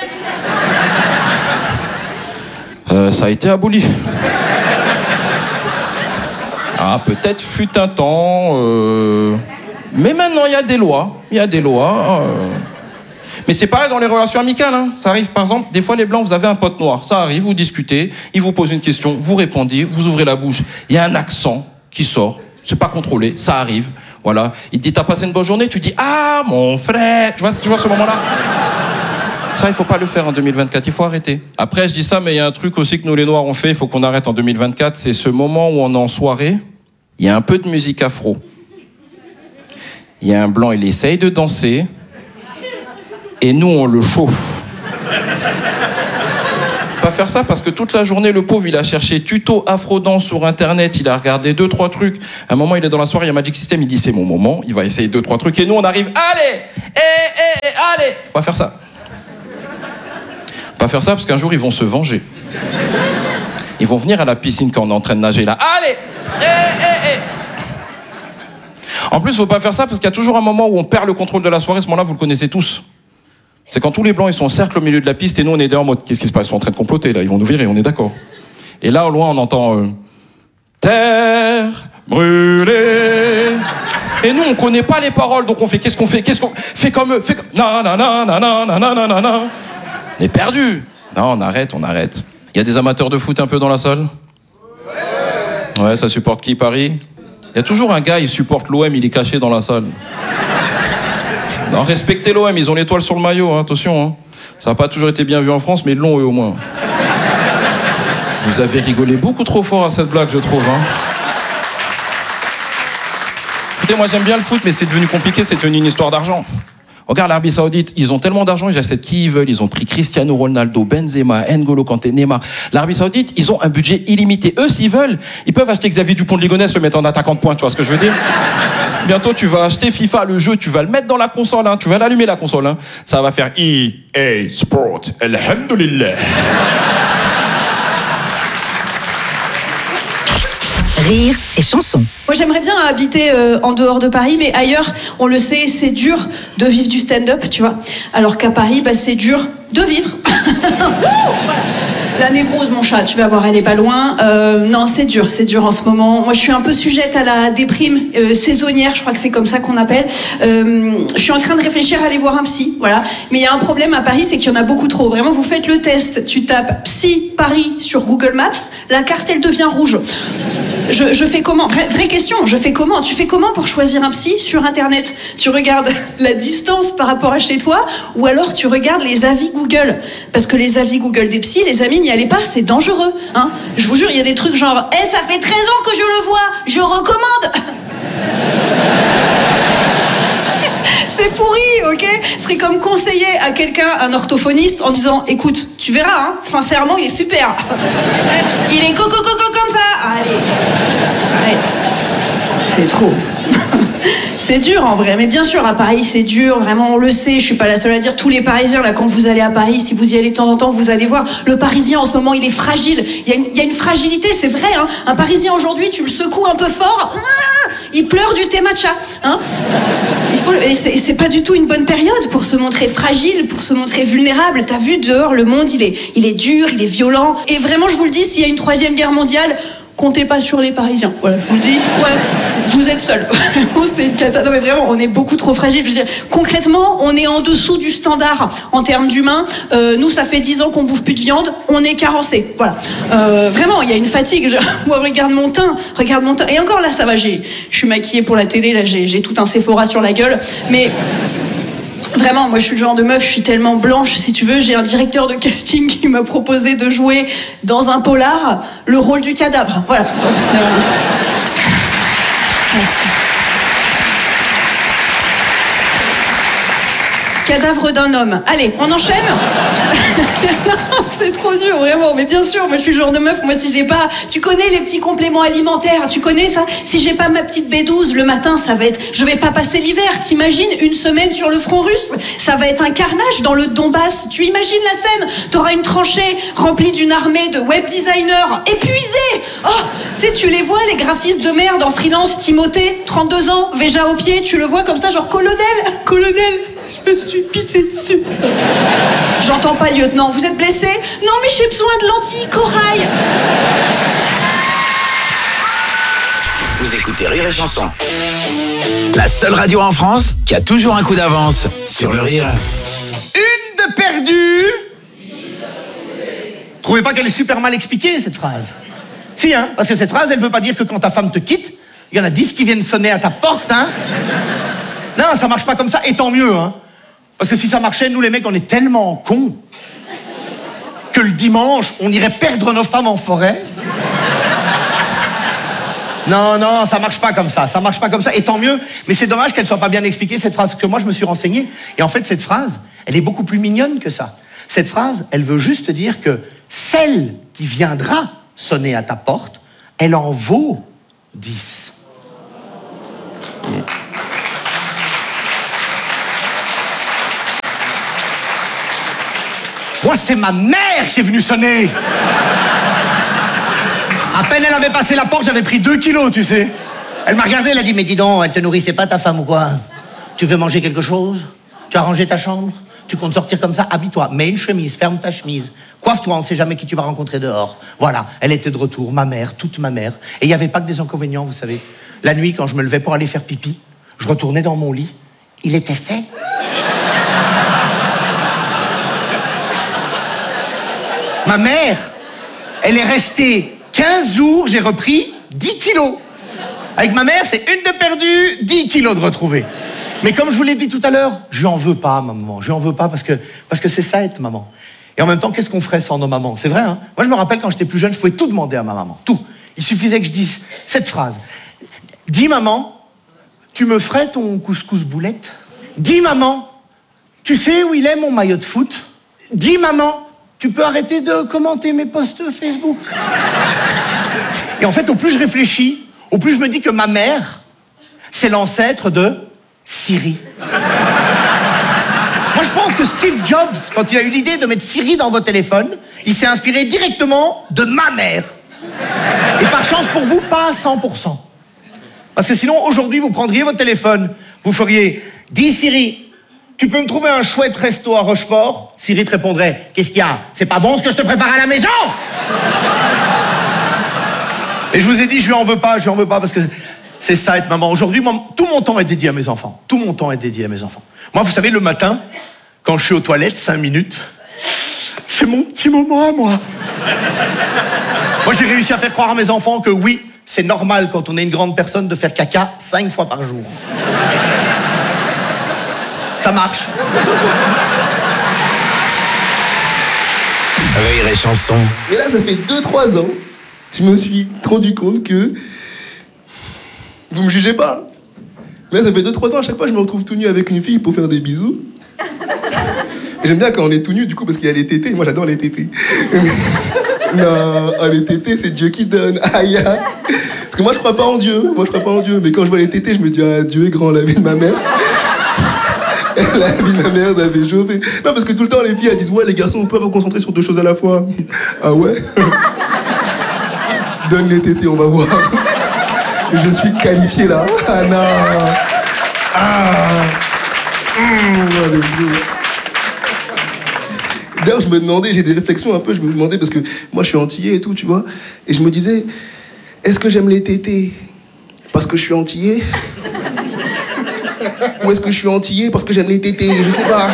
Euh, ça a été aboli. Ah, peut-être fut un temps. Euh... Mais maintenant, il y a des lois. Il y a des lois. Euh... Mais c'est pareil dans les relations amicales. Hein. Ça arrive, par exemple, des fois, les blancs, vous avez un pote noir. Ça arrive, vous discutez, il vous pose une question, vous répondez, vous ouvrez la bouche. Il y a un accent qui sort. C'est pas contrôlé, ça arrive. Voilà. Il te dit, t'as passé une bonne journée? Tu dis, ah, mon frère. Tu vois, tu vois ce moment-là? Ça, il faut pas le faire en deux mille vingt-quatre. Il faut arrêter. Après, je dis ça, mais il y a un truc aussi que nous, les Noirs, on fait. Il faut qu'on arrête en deux mille vingt-quatre. C'est ce moment où on est en soirée. Il y a un peu de musique afro. Il y a un blanc, il essaye de danser. Et nous, on le chauffe. Pas faire ça parce que toute la journée, le pauvre, il a cherché tuto afro-dance sur Internet, il a regardé deux, trois trucs. À un moment, il est dans la soirée, il y a Magic System, il dit c'est mon moment, il va essayer deux, trois trucs. Et nous, on arrive, allez, eh, eh, eh, allez. Faut pas faire ça. Pas faire ça parce qu'un jour, ils vont se venger. Ils vont venir à la piscine quand on est en train de nager là. Allez, eh, eh, eh. En plus, faut pas faire ça parce qu'il y a toujours un moment où on perd le contrôle de la soirée. Ce moment-là, vous le connaissez tous. C'est quand tous les blancs ils sont en cercle au milieu de la piste et nous on est derrière en mode qu'est-ce qui se passe? Ils sont en train de comploter là, ils vont nous virer, on est d'accord. Et là au loin on entend euh, terre brûlée. Et nous on connaît pas les paroles donc on fait qu'est-ce qu'on fait? Qu'est-ce qu'on fait comme eux? Fait comme na na na na na na na na na. On est perdu. Non, on arrête, on arrête. Il y a des amateurs de foot un peu dans la salle? Ouais, ça supporte qui, Paris? Il y a toujours un gars, il supporte l'O M, il est caché dans la salle. Non, respectez l'O M, ils ont l'étoile sur le maillot, hein, attention. Hein. Ça n'a pas toujours été bien vu en France, mais ils l'ont eux au moins. Vous avez rigolé beaucoup trop fort à cette blague, je trouve. Hein. Écoutez, moi j'aime bien le foot, mais c'est devenu compliqué, c'est devenu une histoire d'argent. Regarde l'Arabie Saoudite, ils ont tellement d'argent, ils achètent qui ils veulent. Ils ont pris Cristiano Ronaldo, Benzema, N'Golo Kanté, Neymar. L'Arabie Saoudite, ils ont un budget illimité. Eux, s'ils veulent, ils peuvent acheter Xavier Dupont de Ligonnès, le mettre en attaquant de pointe, tu vois ce que je veux dire? Bientôt, tu vas acheter FIFA, le jeu, tu vas le mettre dans la console, hein, tu vas l'allumer la console. Hein. Ça va faire E A Sport, alhamdoulilah. Rire et chanson. Moi, j'aimerais bien habiter euh, en dehors de Paris, mais ailleurs, on le sait, c'est dur de vivre du stand-up, tu vois. Alors qu'à Paris, bah, c'est dur de vivre. La névrose, mon chat, tu vas voir, elle est pas loin. Euh, non, c'est dur, c'est dur en ce moment. Moi, je suis un peu sujette à la déprime euh, saisonnière, je crois que c'est comme ça qu'on appelle. Euh, je suis en train de réfléchir à aller voir un psy, voilà. Mais il y a un problème à Paris, c'est qu'il y en a beaucoup trop. Vraiment, vous faites le test, tu tapes psy Paris sur Google Maps, la carte, elle devient rouge. Je, je fais comment? Vraie, vraie question, je fais comment? Tu fais comment pour choisir un psy sur Internet? Tu regardes la distance par rapport à chez toi, ou alors tu regardes les avis Google? Parce que les avis Google des psys, les amis, n'y allez pas, c'est dangereux. Hein, je vous jure, il y a des trucs genre « Eh, ça fait treize ans que je le vois, je recommande !» C'est pourri, ok? Ce serait comme conseiller à quelqu'un, un orthophoniste, en disant « Écoute, tu verras, hein, sincèrement, il est super. Il est coco coco comme ça. Allez, arrête. C'est trop. » C'est dur en vrai, mais bien sûr à Paris c'est dur, vraiment on le sait, je suis pas la seule à dire, tous les Parisiens là quand vous allez à Paris, si vous y allez de temps en temps, vous allez voir, le Parisien en ce moment il est fragile, il y a une, il y a une fragilité, c'est vrai, hein. Un Parisien aujourd'hui tu le secoues un peu fort, il pleure du thé matcha, hein. Il faut, et c'est, c'est pas du tout une bonne période pour se montrer fragile, pour se montrer vulnérable, t'as vu dehors le monde il est, il est dur, il est violent, et vraiment je vous le dis, s'il y a une troisième guerre mondiale, comptez pas sur les Parisiens. Voilà, je vous le dis. Ouais, vous êtes seuls. C'est une cata. Non mais vraiment, on est beaucoup trop fragile. Je veux dire, concrètement, on est en dessous du standard en termes d'humains. Euh, nous, ça fait dix ans qu'on bouffe plus de viande. On est carencé. Voilà. Euh, vraiment, il y a une fatigue. Je... Moi, regarde mon teint. Regarde mon teint. Et encore là, ça va. J'ai... Je suis maquillée pour la télé. Là, j'ai, j'ai tout un Sephora sur la gueule. Mais vraiment, moi je suis le genre de meuf, je suis tellement blanche, si tu veux, j'ai un directeur de casting qui m'a proposé de jouer dans un polar le rôle du cadavre. Voilà. Donc, c'est... Merci. Cadavre d'un homme. Allez, on enchaîne. Non, c'est trop dur, vraiment. Mais bien sûr, moi je suis le genre de meuf, moi si j'ai pas... Tu connais les petits compléments alimentaires, tu connais ça? Si j'ai pas ma petite B douze, le matin, ça va être... Je vais pas passer l'hiver, t'imagines? Une semaine sur le front russe, ça va être un carnage dans le Donbass. Tu imagines la scène? T'auras une tranchée remplie d'une armée de web designers épuisés. Oh, tu sais, tu les vois, les graphistes de merde en freelance, Timothée, trente-deux ans, Véja au pied, tu le vois comme ça, genre colonel, colonel, je me suis pissé dessus. J'entends pas, lieutenant. Vous êtes blessé? Non, mais j'ai besoin de lentilles corail. Vous écoutez Rire et Chanson. La seule radio en France qui a toujours un coup d'avance sur le rire. Une de perdue. Trouvez pas qu'elle est super mal expliquée, cette phrase? Si, hein, parce que cette phrase, elle veut pas dire que quand ta femme te quitte, il y en a dix qui viennent sonner à ta porte, hein. Non, ça marche pas comme ça, et tant mieux, hein. Parce que si ça marchait, nous les mecs, on est tellement cons que le dimanche, on irait perdre nos femmes en forêt. Non, non, ça marche pas comme ça, ça marche pas comme ça, et tant mieux. Mais c'est dommage qu'elle soit pas bien expliquée, cette phrase, que moi je me suis renseigné. Et en fait, cette phrase, elle est beaucoup plus mignonne que ça. Cette phrase, elle veut juste dire que celle qui viendra sonner à ta porte, elle en vaut dix. Moi, c'est ma mère qui est venue sonner. À peine elle avait passé la porte, j'avais pris deux kilos, tu sais. Elle m'a regardé, elle a dit, mais dis donc, elle te nourrissait pas ta femme ou quoi? Tu veux manger quelque chose? Tu as rangé ta chambre? Tu comptes sortir comme ça? Habille-toi, mets une chemise, ferme ta chemise. Coiffe-toi, on sait jamais qui tu vas rencontrer dehors. Voilà, elle était de retour, ma mère, toute ma mère. Et il n'y avait pas que des inconvénients, vous savez. La nuit, quand je me levais pour aller faire pipi, je retournais dans mon lit, il était fait. Ma mère, elle est restée quinze jours, j'ai repris dix kilos. Avec ma mère, c'est une de perdue, dix kilos de retrouvés. Mais comme je vous l'ai dit tout à l'heure, je lui en veux pas, ma maman. Je lui en veux pas parce que parce que c'est ça être maman. Et en même temps, qu'est-ce qu'on ferait sans nos mamans? C'est vrai, hein? Moi, je me rappelle quand j'étais plus jeune, je pouvais tout demander à ma maman. Tout. Il suffisait que je dise cette phrase. Dis maman, tu me ferais ton couscous boulette? Dis maman, tu sais où il est mon maillot de foot? Dis maman, tu peux arrêter de commenter mes posts Facebook? Et en fait, au plus je réfléchis, au plus je me dis que ma mère, c'est l'ancêtre de Siri. Moi, je pense que Steve Jobs, quand il a eu l'idée de mettre Siri dans votre téléphone, il s'est inspiré directement de ma mère. Et par chance pour vous, pas à cent pour cent. Parce que sinon, aujourd'hui, vous prendriez votre téléphone, vous feriez « Dis Siri, tu peux me trouver un chouette resto à Rochefort ?» Siri te répondrait « Qu'est-ce qu'il y a? C'est pas bon ce que je te prépare à la maison ?» Et je vous ai dit, je lui en veux pas, je lui en veux pas, parce que c'est ça être maman. Aujourd'hui, moi, tout mon temps est dédié à mes enfants. Tout mon temps est dédié à mes enfants. Moi, vous savez, le matin, quand je suis aux toilettes, cinq minutes, c'est mon petit moment à moi. Moi, j'ai réussi à faire croire à mes enfants que oui, c'est normal quand on est une grande personne de faire caca cinq fois par jour. Ça marche. Rire et chanson. Mais là, ça fait deux trois ans, je me suis rendu compte que vous me jugez pas. Mais là, ça fait deux trois ans, à chaque fois, je me retrouve tout nu avec une fille pour faire des bisous. Et j'aime bien quand on est tout nu, du coup, parce qu'il y a les tétés. Moi, j'adore les tétés. Non, les tétés, c'est Dieu qui donne. Aïe, aïe. Parce que moi, je crois pas en Dieu. Moi, je crois pas en Dieu. Mais quand je vois les tétés, je me dis, ah, Dieu est grand, la vie de ma mère. La vie de ma mère, ça fait chauffer. Non, parce que tout le temps, les filles, elles disent, ouais, les garçons, on peut pas vous concentrer sur deux choses à la fois. Ah ouais? Donne les tétés, on va voir. Je suis qualifié là. Ah non. Ah. Mmh, D'ailleurs, je me demandais, j'ai des réflexions un peu, je me demandais, parce que moi, je suis antillais et tout, tu vois. Et je me disais, est-ce que j'aime les tétés parce que je suis antillais? Ou est-ce que je suis antillais parce que j'aime les tétés? Je sais pas.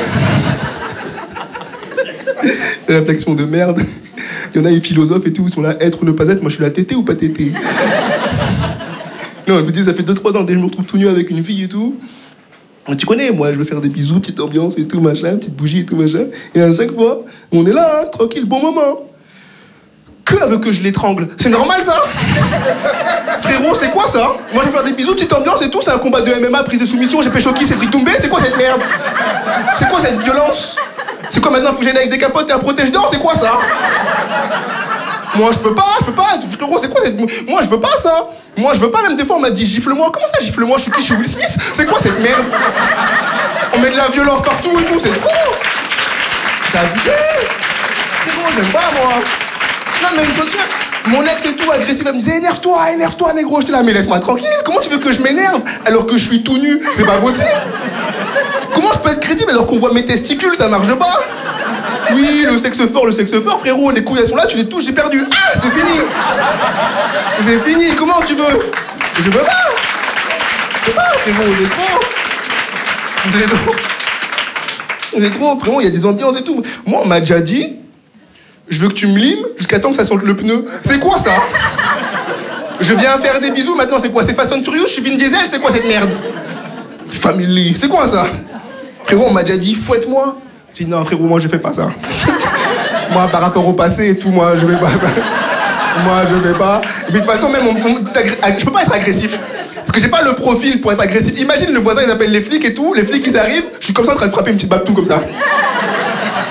Réflexion de merde. Il y en a les philosophes et tout, ils sont là, être ou ne pas être. Moi, je suis là, tété ou pas tété? Non, je me dis, ça fait deux trois ans, dès que je me retrouve tout nu avec une fille et tout. Tu connais, moi, je veux faire des bisous, petite ambiance et tout, machin, petite bougie et tout, machin. Et à chaque fois, on est là, hein, tranquille, bon moment. Que veut que je l'étrangle? C'est normal, ça? Frérot, c'est quoi, ça? Moi, je veux faire des bisous, petite ambiance et tout, c'est un combat de M M A, prise de soumission, j'ai pécho qui, Cédric Doumbé, c'est quoi cette merde? C'est quoi cette violence? C'est quoi maintenant, faut que j'aille avec des capotes et un protège-dents, c'est quoi, ça? Moi, je peux pas, je peux pas, frérot, c'est quoi cette... Moi, je veux pas, ça. Moi, je veux pas, même des fois, on m'a dit gifle-moi. Comment ça, gifle-moi? Je suis qui? Je suis Will Smith? C'est quoi cette merde? On met de la violence partout et tout, c'est trop. C'est abusé. Frérot, j'aime pas, moi. Non, mais une chose, mon ex et tout, agressif, elle me disait énerve-toi, énerve-toi, négro. J'étais là, mais laisse-moi tranquille. Comment tu veux que je m'énerve alors que je suis tout nu? C'est pas possible. Comment je peux être crédible alors qu'on voit mes testicules? Ça marche pas. Oui, le sexe fort, le sexe fort, frérot, les couilles elles sont là, tu les touches, j'ai perdu. Ah, c'est fini. C'est fini, comment tu veux? Je veux pas. Je veux pas, frérot, on est trop. On est trop. On est trop, frérot, il y a des ambiances et tout. Moi, on m'a déjà dit, je veux que tu me limes jusqu'à temps que ça sente le pneu. C'est quoi ça? Je viens faire des bisous, maintenant c'est quoi? C'est Fast and Furious, je suis Vin Diesel, c'est quoi cette merde? Family, c'est quoi ça? Frérot, on m'a déjà dit, fouette-moi. J'ai dit non frérot, moi je fais pas ça. Moi par rapport au passé et tout, moi je vais pas ça. Moi je vais pas. Et puis de toute façon même, on, on, je peux pas être agressif. Parce que j'ai pas le profil pour être agressif. Imagine le voisin, ils appellent les flics et tout, les flics ils arrivent, je suis comme ça en train de frapper une petite babtou comme ça.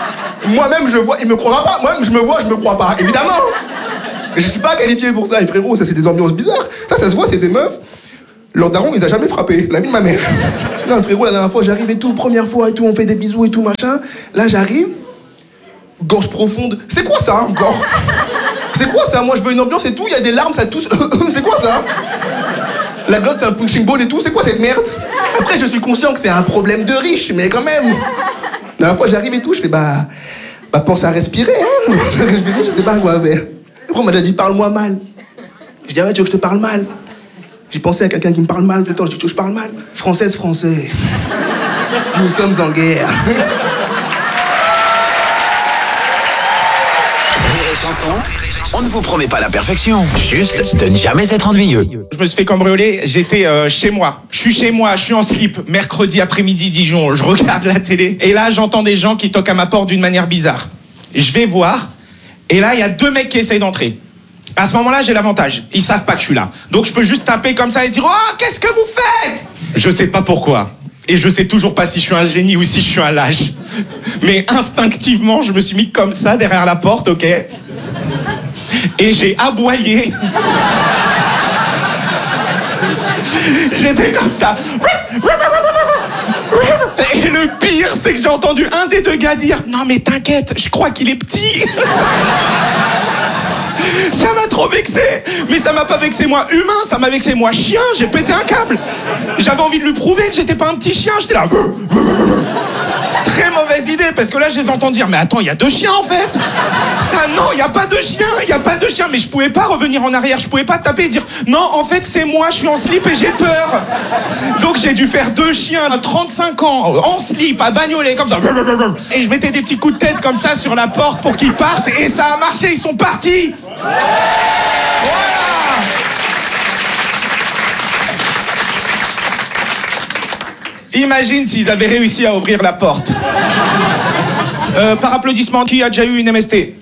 Moi-même, je vois, il me croira pas. Moi-même, je me vois, je me crois pas, évidemment. Je suis pas qualifié pour ça, et frérot, ça c'est des ambiances bizarres. Ça, ça se voit, c'est des meufs. Leur daron, il les a jamais frappé, la vie de ma mère. Non, frérot, la dernière fois, j'arrive et tout, première fois et tout, on fait des bisous et tout, machin. Là, j'arrive, gorge profonde. C'est quoi ça, encore? C'est quoi ça? Moi, je veux une ambiance et tout, il y a des larmes, ça tousse. C'est quoi ça? La glotte, c'est un punching ball et tout, c'est quoi cette merde? Après, je suis conscient que c'est un problème de riche, mais quand même. La dernière fois, j'arrive et tout, je fais bah. Bah, pense à respirer, hein. Je sais pas quoi faire. Après, on m'a déjà dit, parle-moi mal. Je dis, ah ouais, tu veux que je te parle mal? J'ai pensé à quelqu'un qui me parle mal tout le temps, je dis, tu veux que je parle mal? Française, français. Nous sommes en guerre. Rire et chanson, on ne vous promet pas la perfection, juste de ne jamais être ennuyeux. Je me suis fait cambrioler, j'étais euh, chez moi. Je suis chez moi, je suis en slip, mercredi après-midi Dijon, je regarde la télé, et là j'entends des gens qui toquent à ma porte d'une manière bizarre. Je vais voir, et là il y a deux mecs qui essayent d'entrer. À ce moment-là, j'ai l'avantage, ils savent pas que je suis là. Donc je peux juste taper comme ça et dire « Oh, qu'est-ce que vous faites ?» Je sais pas pourquoi. Et je sais toujours pas si je suis un génie ou si je suis un lâche. Mais instinctivement, je me suis mis comme ça derrière la porte, ok? Et j'ai aboyé. J'étais comme ça. Et le pire, c'est que j'ai entendu un des deux gars dire « Non mais t'inquiète, je crois qu'il est petit. » Ça m'a trop vexé. Mais ça m'a pas vexé moi humain, ça m'a vexé moi chien. J'ai pété un câble. J'avais envie de lui prouver que j'étais pas un petit chien. J'étais là. Très mauvaise idée, parce que là je les entends dire mais attends, il y a deux chiens en fait. Ah non, il y a pas de chien, il y a pas de chien. Mais je pouvais pas revenir en arrière, je pouvais pas taper et dire non, en fait c'est moi, je suis en slip et j'ai peur. Donc j'ai dû faire deux chiens de trente-cinq ans en slip à bagnoler comme ça. Et je mettais des petits coups de tête comme ça sur la porte pour qu'ils partent, et ça a marché, ils sont partis. Voilà. Imagine s'ils avaient réussi à ouvrir la porte. Euh, par applaudissement, qui a déjà eu une M S T?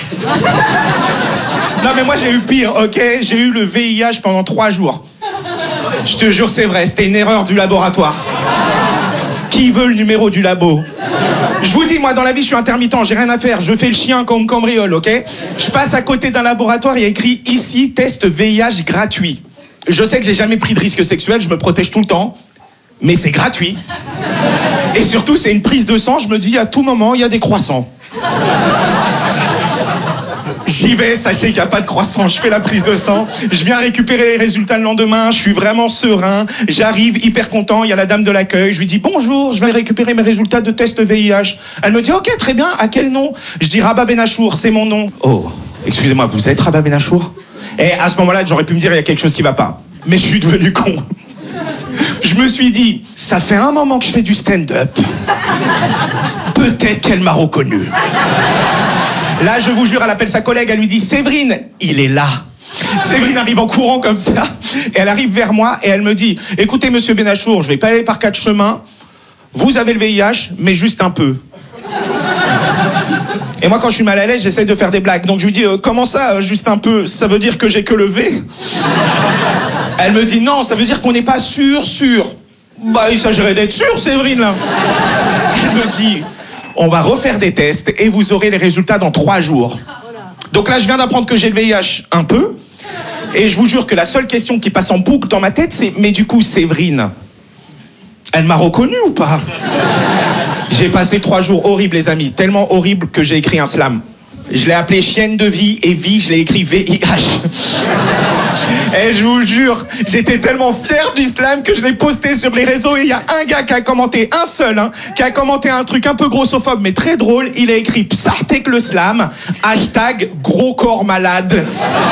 Non mais moi j'ai eu pire, ok? J'ai eu le V I H pendant trois jours. Je te jure, c'est vrai, c'était une erreur du laboratoire. Qui veut le numéro du labo? Je vous dis, moi dans la vie je suis intermittent, j'ai rien à faire, je fais le chien comme cambriole, ok? Je passe à côté d'un laboratoire, il y a écrit ici, test V I H gratuit. Je sais que j'ai jamais pris de risque sexuel, je me protège tout le temps. Mais c'est gratuit. Et surtout, c'est une prise de sang. Je me dis, à tout moment, il y a des croissants. J'y vais, sachez qu'il n'y a pas de croissant. Je fais la prise de sang. Je viens récupérer les résultats le lendemain. Je suis vraiment serein. J'arrive hyper content. Il y a la dame de l'accueil. Je lui dis, bonjour, je vais récupérer mes résultats de test V I H. Elle me dit, ok, très bien. À quel nom? Je dis, Rabat Benachour, c'est mon nom. Oh, excusez-moi, vous êtes Rabat Benachour? Et à ce moment-là, j'aurais pu me dire, il y a quelque chose qui va pas. Mais je suis devenu con. Je me suis dit, ça fait un moment que je fais du stand-up. Peut-être qu'elle m'a reconnu. Là, je vous jure, elle appelle sa collègue, elle lui dit, Séverine, il est là. Séverine arrive en courant comme ça, et elle arrive vers moi, et elle me dit, écoutez, monsieur Benachour, je vais pas aller par quatre chemins. Vous avez le V I H, mais juste un peu. Et moi, quand je suis mal à l'aise, j'essaie de faire des blagues. Donc je lui dis, euh, comment ça, euh, juste un peu? Ça veut dire que j'ai que le V? Elle me dit, non, ça veut dire qu'on n'est pas sûr, sûr. Bah, il s'agirait d'être sûr, Séverine, là. Elle me dit, on va refaire des tests et vous aurez les résultats dans trois jours. Donc là, je viens d'apprendre que j'ai le V I H un peu. Et je vous jure que la seule question qui passe en boucle dans ma tête, c'est, mais du coup, Séverine, elle m'a reconnu ou pas? J'ai passé trois jours horribles, les amis. Tellement horribles que j'ai écrit un slam. Je l'ai appelé chienne de vie, et vie, je l'ai écrit V I H. Et je vous jure, j'étais tellement fier du slam que je l'ai posté sur les réseaux, et il y a un gars qui a commenté, un seul, hein, qui a commenté un truc un peu grossophobe, mais très drôle. Il a écrit Psartek le slam, hashtag gros corps malade.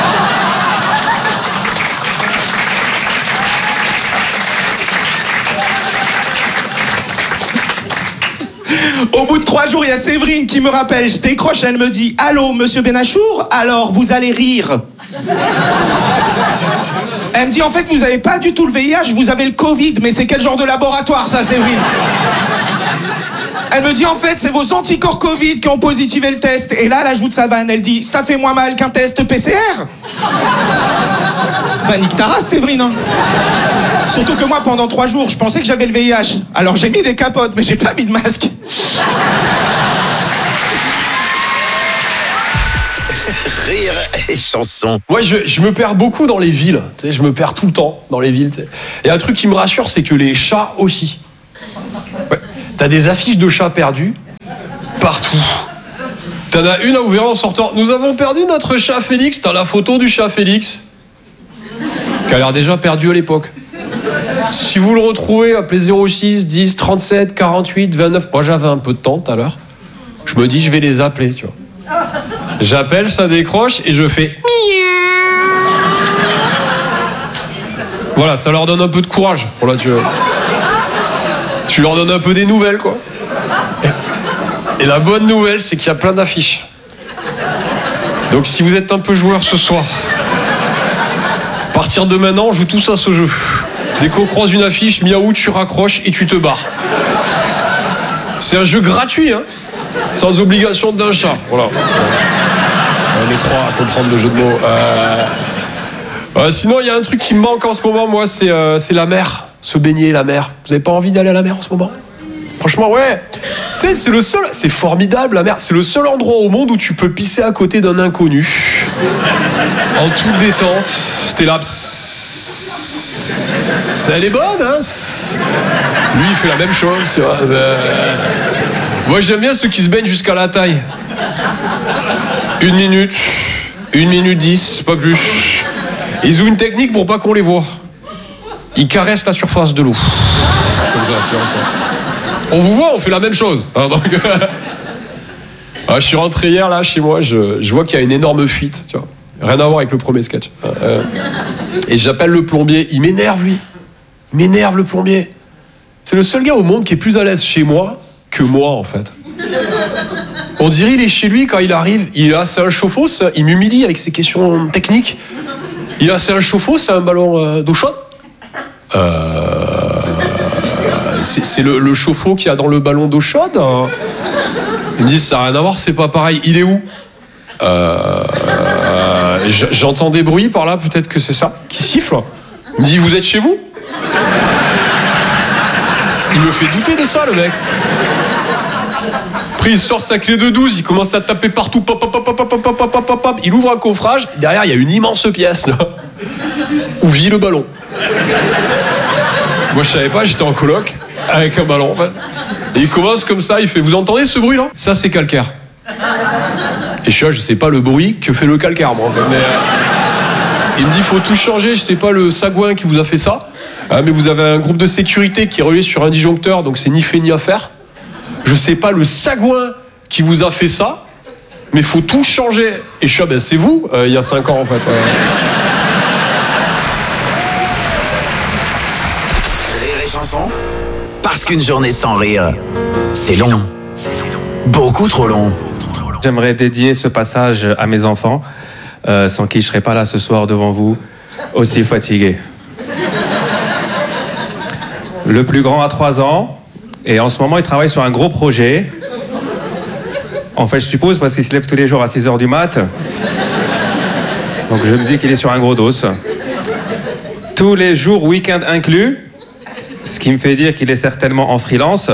Au bout de trois jours, il y a Séverine qui me rappelle. Je décroche, elle me dit, allô, monsieur Benachour, alors vous allez rire. Elle me dit, en fait, vous avez pas du tout le V I H, vous avez le Covid, mais c'est quel genre de laboratoire, ça, Séverine? Elle me dit, en fait, c'est vos anticorps Covid qui ont positivé le test. Et là, elle ajoute sa vanne, elle dit, ça fait moins mal qu'un test P C R. Bah, nique ta race, Séverine, hein. Surtout que moi, pendant trois jours, je pensais que j'avais le V I H. Alors j'ai mis des capotes, mais j'ai pas mis de masque. Rire et chanson. Moi, je, je me perds beaucoup dans les villes. Tu sais, je me perds tout le temps dans les villes. Tu sais. Et un truc qui me rassure, c'est que les chats aussi. Ouais. T'as des affiches de chats perdus partout. T'en as une à ouvrir en sortant. Nous avons perdu notre chat Félix. T'as la photo du chat Félix, qui a l'air déjà perdu à l'époque. Si vous le retrouvez, appelez zéro six dix trente-sept quarante-huit vingt-neuf. Moi, j'avais un peu de temps tout à l'heure. Je me dis, je vais les appeler, tu vois. J'appelle, ça décroche et je fais voilà, ça leur donne un peu de courage. Voilà, tu, tu leur donnes un peu des nouvelles, quoi. Et la bonne nouvelle, c'est qu'il y a plein d'affiches. Donc si vous êtes un peu joueur ce soir, à partir de maintenant, on joue tous à ce jeu. Dès qu'on croise une affiche, miaou, tu raccroches et tu te barres. C'est un jeu gratuit, hein, sans obligation d'un chat. Voilà. On est trois à comprendre le jeu de mots. Euh... Euh, sinon, il y a un truc qui me manque en ce moment, moi, c'est euh, c'est la mer. Se baigner, la mer. Vous avez pas envie d'aller à la mer en ce moment? Franchement, ouais. Tu sais, c'est le seul... C'est formidable, la mer. C'est le seul endroit au monde où tu peux pisser à côté d'un inconnu. En toute détente. T'es là... Elle est bonne, hein. Lui, il fait la même chose. Tu vois. Euh... Moi, j'aime bien ceux qui se baignent jusqu'à la taille. Une minute, une minute dix, pas plus. Ils ont une technique pour pas qu'on les voit. Ils caressent la surface de l'eau. Comme ça, sur ça. On vous voit, on fait la même chose. Hein, donc... ah, je suis rentré hier, là, chez moi, je, je vois qu'il y a une énorme fuite, tu vois. Rien à voir avec le premier sketch. Euh, et j'appelle le plombier. Il m'énerve, lui. Il m'énerve, le plombier. C'est le seul gars au monde qui est plus à l'aise chez moi que moi, en fait. On dirait il est chez lui quand il arrive. Il a, c'est un chauffe-eau, il m'humilie avec ses questions techniques. Il a, c'est un chauffe-eau, c'est un ballon euh, d'eau chaude. Euh, c'est, c'est le, le chauffe-eau qu'il y a dans le ballon d'eau chaude. Hein. Il me dit ça n'a rien à voir, c'est pas pareil. Il est où? euh, euh, J'entends des bruits par là, peut-être que c'est ça qui siffle. Il me dit vous êtes chez vous? Il me fait douter de ça, le mec. Après, il sort sa clé de douze, il commence à taper partout. Pop, pop, pop, pop, pop, pop, pop, pop, pop. Il ouvre un coffrage. Derrière, il y a une immense pièce, là, où vit le ballon. Moi, je savais pas, j'étais en coloc avec un ballon, en fait. Et il commence comme ça, il fait vous entendez ce bruit, là? Ça, c'est calcaire. Et je suis là, je sais pas le bruit que fait le calcaire, moi, en fait. Mais euh, il me dit faut tout changer, je sais pas le sagouin qui vous a fait ça. Ah, mais vous avez un groupe de sécurité qui est relié sur un disjoncteur, donc c'est ni fait ni à faire. Je sais pas le sagouin qui vous a fait ça, mais faut tout changer. Et je suis là, ben c'est vous, euh, il y a cinq ans en fait. Ouais. Rire et chanson, parce qu'une journée sans rire, c'est long. Beaucoup trop long. J'aimerais dédier ce passage à mes enfants, euh, sans qui je serais pas là ce soir devant vous, aussi fatigué. Le plus grand a trois ans, et en ce moment, il travaille sur un gros projet. En fait, je suppose, parce qu'il se lève tous les jours à six heures du mat. Donc je me dis qu'il est sur un gros dos. Tous les jours, week-end inclus, ce qui me fait dire qu'il est certainement en freelance.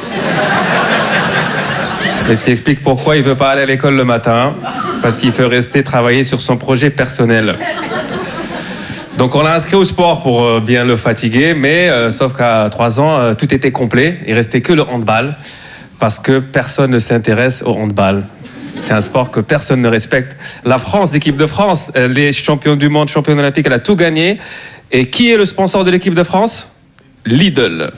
Et ce qui explique pourquoi il veut pas aller à l'école le matin, parce qu'il veut rester travailler sur son projet personnel. Donc on l'a inscrit au sport pour euh, bien le fatiguer, mais euh, sauf qu'à trois ans, euh, tout était complet. Il restait que le handball, parce que personne ne s'intéresse au handball. C'est un sport que personne ne respecte. La France, l'équipe de France, elle est championne du monde, championne olympique, elle a tout gagné. Et qui est le sponsor de l'équipe de France? Lidl.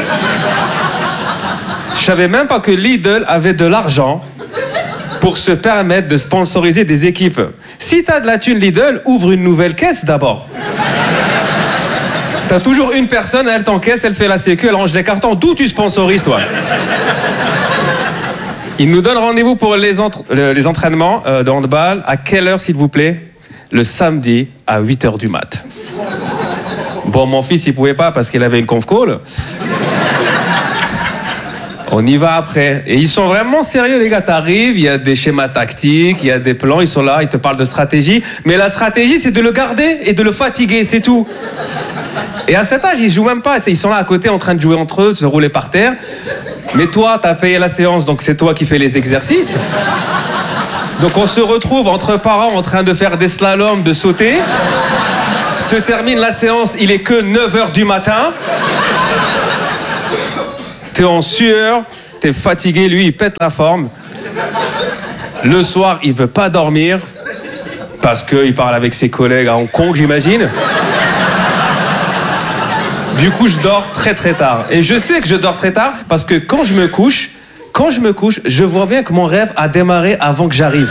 Je savais même pas que Lidl avait de l'argent pour se permettre de sponsoriser des équipes. Si t'as de la thune Lidl, ouvre une nouvelle caisse d'abord. T'as toujours une personne, elle t'encaisse, elle fait la sécu, elle range les cartons. D'où tu sponsorises, toi? Il nous donne rendez-vous pour les, entre... les entraînements euh, de handball. À quelle heure, s'il vous plaît? Le samedi, à huit heures du mat. Bon, mon fils, il pouvait pas parce qu'il avait une conf call. On y va après. Et ils sont vraiment sérieux, les gars. T'arrives, il y a des schémas tactiques, il y a des plans, ils sont là, ils te parlent de stratégie. Mais la stratégie, c'est de le garder et de le fatiguer, c'est tout. Et à cet âge, ils jouent même pas. Ils sont là à côté en train de jouer entre eux, de se rouler par terre. Mais toi, t'as payé la séance, donc c'est toi qui fais les exercices. Donc on se retrouve entre parents en train de faire des slaloms, de sauter. Se termine la séance, il est que neuf heures du matin. T'es en sueur, t'es fatigué, lui il pète la forme. Le soir, il veut pas dormir parce qu'il parle avec ses collègues à Hong Kong, j'imagine. Du coup, je dors très très tard. Et je sais que je dors très tard parce que quand je me couche, quand je me couche, je vois bien que mon rêve a démarré avant que j'arrive.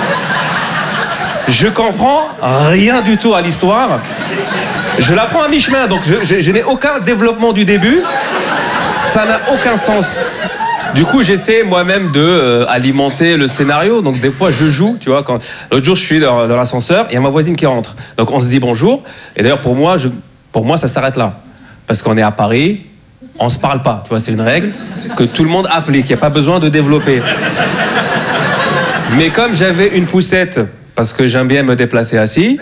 Je comprends rien du tout à l'histoire. Je la prends à mi-chemin, donc je, je, je n'ai aucun développement du début. Ça n'a aucun sens. Du coup, j'essaie moi-même de euh, alimenter le scénario. Donc des fois, je joue. Tu vois, quand l'autre jour, je suis dans, dans l'ascenseur, il y a ma voisine qui rentre. Donc on se dit bonjour. Et d'ailleurs, pour moi, je, pour moi, ça s'arrête là, parce qu'on est à Paris, on se parle pas. Tu vois, c'est une règle que tout le monde applique. Il n'y a pas besoin de développer. Mais comme j'avais une poussette, parce que j'aime bien me déplacer assis.